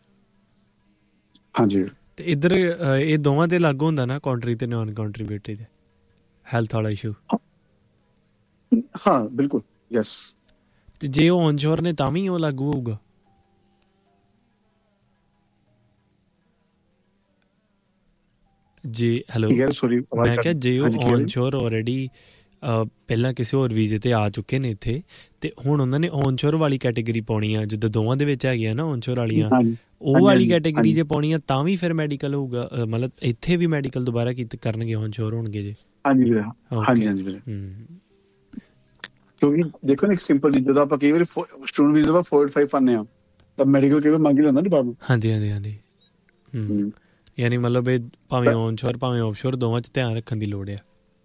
ਹਾਂਜੀ, ਤੇ ਇੱਧਰ ਇਹ ਦੋਵਾਂ ਤੇ ਲਾਗੂ ਹੁੰਦਾ ਨਾ, ਕੰਟਰੀ ਤੇ ਨਾਨ ਕੰਟਰੀਬਿਊਟਰੀ ਦੇ ਹੈਲਥ ਵਾਲਾ ਇਸ਼ੂ। ਹਾਂ ਬਿਲਕੁਲ, ਯੈਸ। ਤੇ ਜੇ ਉਹ ਔਨਸ਼ੋਰ ਨੇ ਤਾਂ ਵੀ ਉਹ ਲਾਗੂ ਹੋਊਗਾ? ਜੀ ਹੈਲੋ, ਮੈਂ ਕਿਹਾ ਜੇ ਉਹ ਔਨਸ਼ੋਰ ਆਲਰੇਡੀ ਪਹਿਲਾਂ ਕਿਸੇ ਹੋਰ ਵੀਜ਼ੇ ਤੇ ਆ ਚੁੱਕੇ ਨੇ ਇੱਥੇ, ਤੇ ਹੁਣ ਉਹਨਾਂ ਨੇ ਔਨਸ਼ੋਰ ਵਾਲੀ ਕੈਟੇਗਰੀ ਪਾਉਣੀ ਆ, ਜਿੱਦਾਂ ਦੋਵਾਂ ਦੇ ਵਿੱਚ ਹੈਗੀਆਂ ਨਾ ਔਨਸ਼ੋਰ ਵਾਲੀਆਂ, ਉਹ ਵਾਲੀ ਕੈਟੇਗਰੀ ਜੇ ਪਾਉਣੀ ਆ ਤਾਂ ਵੀ ਫਿਰ ਮੈਡੀਕਲ ਹੋਊਗਾ? ਮਤਲਬ ਇੱਥੇ ਵੀ ਮੈਡੀਕਲ ਦੁਬਾਰਾ ਕੀਤੇ ਕਰਨਗੇ, ਔਨਸ਼ੋਰ ਹੋਣਗੇ ਜੇ? ਹਾਂਜੀ ਵੀਰੇ, ਹਾਂਜੀ ਹਾਂਜੀ ਵੀਰੇ। ਕਿਉਂਕਿ ਦੇਖੋ ਨਾ, ਇੱਕ ਸਿੰਪਲ ਚੀਜ਼, ਜਦੋਂ ਆਪਾਂ ਕਈ ਵਾਰੀ ਸਟੂਡੈਂਟ ਵੀਜ਼ਾ ਫੋਰ ਫਾਈਵ ਪਾਉਂਦੇ ਆ ਤਾਂ ਮੈਡੀਕਲ ਕਈ ਵਾਰ ਮੰਗ ਹੀ ਲੈਂਦਾ ਡਿਪਾਰਟਮੈਂਟ। ਹਾਂਜੀ ਹਾਂਜੀ ਹਾਂਜੀ। ਯਾਨੀ ਮਤਲਬ ਇਹ ਭਾਵੇਂ ਔਨਸ਼ੋਰ ਭਾਵੇਂ ਆਫਸ਼ੋਰ ਦੋਵਾਂ 'ਚ ਧਿਆਨ ਰੱਖਣ ਦੀ ਲੋੜ ਆ।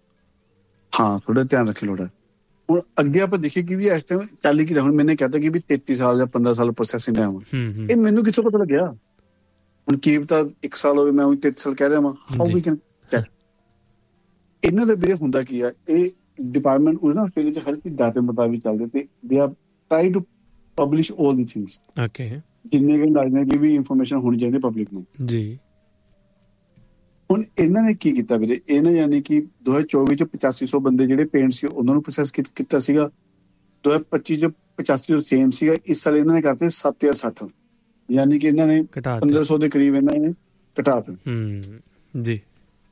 ਹਾਂ, ਥੋੜਾ ਧਿਆਨ ਰੱਖਣ ਦੀ ਲੋੜ ਹੈ। ਹੁਣ ਅੱਗੇ ਆਪਾਂ ਦੇਖੀਏ ਕਿ ਵੀ ਇਸ ਟਾਈਮ ਚੱਲ ਕੀ ਰਿਹਾ। ਹੁਣ ਮੈਨੇ ਕਹਿਤਾ ਕਿ ਵੀ ਤੇਤੀ ਸਾਲ ਜਾਂ ਪੰਦਰਾਂ ਸਾਲ ਪ੍ਰੋਸੈਸਿੰਗ ਟਾਈਮ, ਇਹ ਮੈਨੂੰ ਕਿੱਥੋਂ ਪਤਾ ਲੱਗਿਆ? ਹੁਣ ਕੀ ਪਤਾ ਇੱਕ ਸਾਲ ਹੋਵੇ, ਮੈਂ ਉਹੀ ਤੇਤੀ ਸਾਲ ਕਹਿ ਰਿਹਾ ਵਾਂ। How we can check? ਇਹਨਾਂ ਦੇ ਵੀਰੇ ਹੁੰਦਾ ਕੀ ਆ, ਇਹ ਡਿਪਾਰਟਮੈਂਟ ਉਹ ਨਾ ਆਸਟ੍ਰੇਲੀਆ 'ਚ ਹਰ ਚੀਜ਼ ਡਾਟੇ ਮੁਤਾਬਿਕ ਚੱਲਦੇ, ਤੇ they are try to publish all the things. Okay, ਜਿੰਨੇ ਵੀ ਲੱਗਦੇ ਕਿ ਵੀ ਇਨਫੋਰਮੇਸ਼ਨ ਹੋਣੀ ਚਾਹੀਦੀ ਪਬਲਿਕ ਨੂੰ ਜੀ। ਹੁਣ ਇਹਨਾਂ ਨੇ ਕੀ ਕੀਤਾ ਵੀਰੇ, ਇਹਨਾਂ ਯਾਨੀ ਕਿ ਦੋ ਹਜ਼ਾਰ ਚੌਵੀ 'ਚ ਪਚਾਸੀ ਸੌ ਬੰਦੇ ਜਿਹੜੇ ਪੇਂਟ ਸੀ ਉਹਨਾਂ ਨੂੰ ਪ੍ਰੋਸੈਸ ਕੀਤਾ ਸੀਗਾ। ਦੋ ਹਜ਼ਾਰ ਪੱਚੀ 'ਚ ਪਚਾਸੀ ਸੌ ਸੇਮ ਸੀਗਾ। ਇਸ ਸਾਲ ਇਹਨਾਂ ਨੇ ਕਰਤੇ ਸੱਤ ਹਜ਼ਾਰ ਸੱਠ, ਯਾਨੀ ਕਿ ਇਹਨਾਂ ਨੇ ਪੰਦਰਾਂ ਸੌ ਦੇ ਕਰੀਬ ਇਹਨਾਂ ਨੇ ਘਟਾ ਦਿੱਤੇ ਜੀ।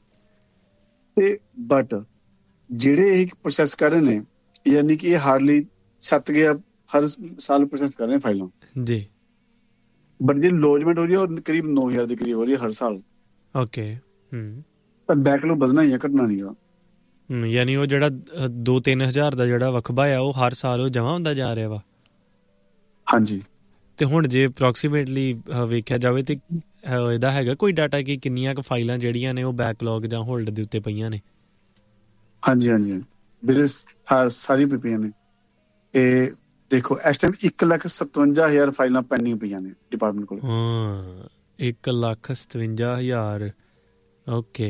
ਤੇ ਬਟ ਜਿਹੜੇ ਇਹ ਪ੍ਰੋਸੈਸ ਕਰ ਰਹੇ ਨੇ, ਯਾਨੀ ਕਿ ਇਹ ਹਾਰਡਲੀ ਸੱਤ ਗਿਆ ਹਰ ਸਾਲ ਪ੍ਰੋਸੈਸ ਕਰ ਰਹੇ ਫਾਈਲਾਂ ਜੀ। ਬਟ ਜੇ ਲੋਜਮੈਂਟ ਹੋ ਰਹੀ ਹੈ ਉਹ ਕਰੀਬ ਨੌ ਹਜ਼ਾਰ ਦੇ ਕਰੀਬ ਹੋ ਰਹੀ ਹੈ ਹਰ ਸਾਲ। ਓਕੇ, ਪਰ ਬੈਕਲੌਗ ਵਧਣਾ ਹੀ ਆ, ਘਟਣਾ ਨਹੀਂ ਗਾ। ਯਾਨੀ ਉਹ ਜਿਹੜਾ ਦੋ ਤਿੰਨ ਹਜ਼ਾਰ ਦਾ ਜਿਹੜਾ ਵਕਬਾ ਆ ਉਹ ਹਰ ਸਾਲ ਉਹ ਜਮਾ ਹੁੰਦਾ ਜਾ ਰਿਹਾ ਵਾ? ਹਾਂਜੀ। ਤੇ ਹੁਣ ਜੇ ਅਪਰੋਕਸੀਮੇਟਲੀ ਵੇਖਿਆ ਜਾਵੇ ਤੇ ਇਹਦਾ ਹੈਗਾ ਕੋਈ ਡਾਟਾ ਕਿ ਕਿੰਨੀਆਂ ਕੁ ਫਾਈਲਾਂ ਜਿਹੜੀਆਂ ਨੇ ਉਹ ਬੈਕਲੌਗ ਜਾਂ ਹੋਲਡ ਦੇ ਉੱਤੇ ਪਈਆਂ ਨੇ? ਹਾਂਜੀ ਹਾਂਜੀ ਵੀਰੇ, ਸਾਰੀ ਪਈਆਂ ਨੇ। ਇਹ ਦੇਖੋ ਇਸ ਟਾਈਮ ਇੱਕ ਲੱਖ ਸਤਵੰਜਾ ਹਜ਼ਾਰ ਫਾਈਲਾਂ ਪੈਂਡਿੰਗ ਪਈਆਂ ਨੇ ਡਿਪਾਰਟਮੈਂਟ ਕੋਲ। ਹਾਂ, ਇੱਕ ਲੱਖ ਸਤਵੰਜਾ ਹਜ਼ਾਰ। ਓਕੇ।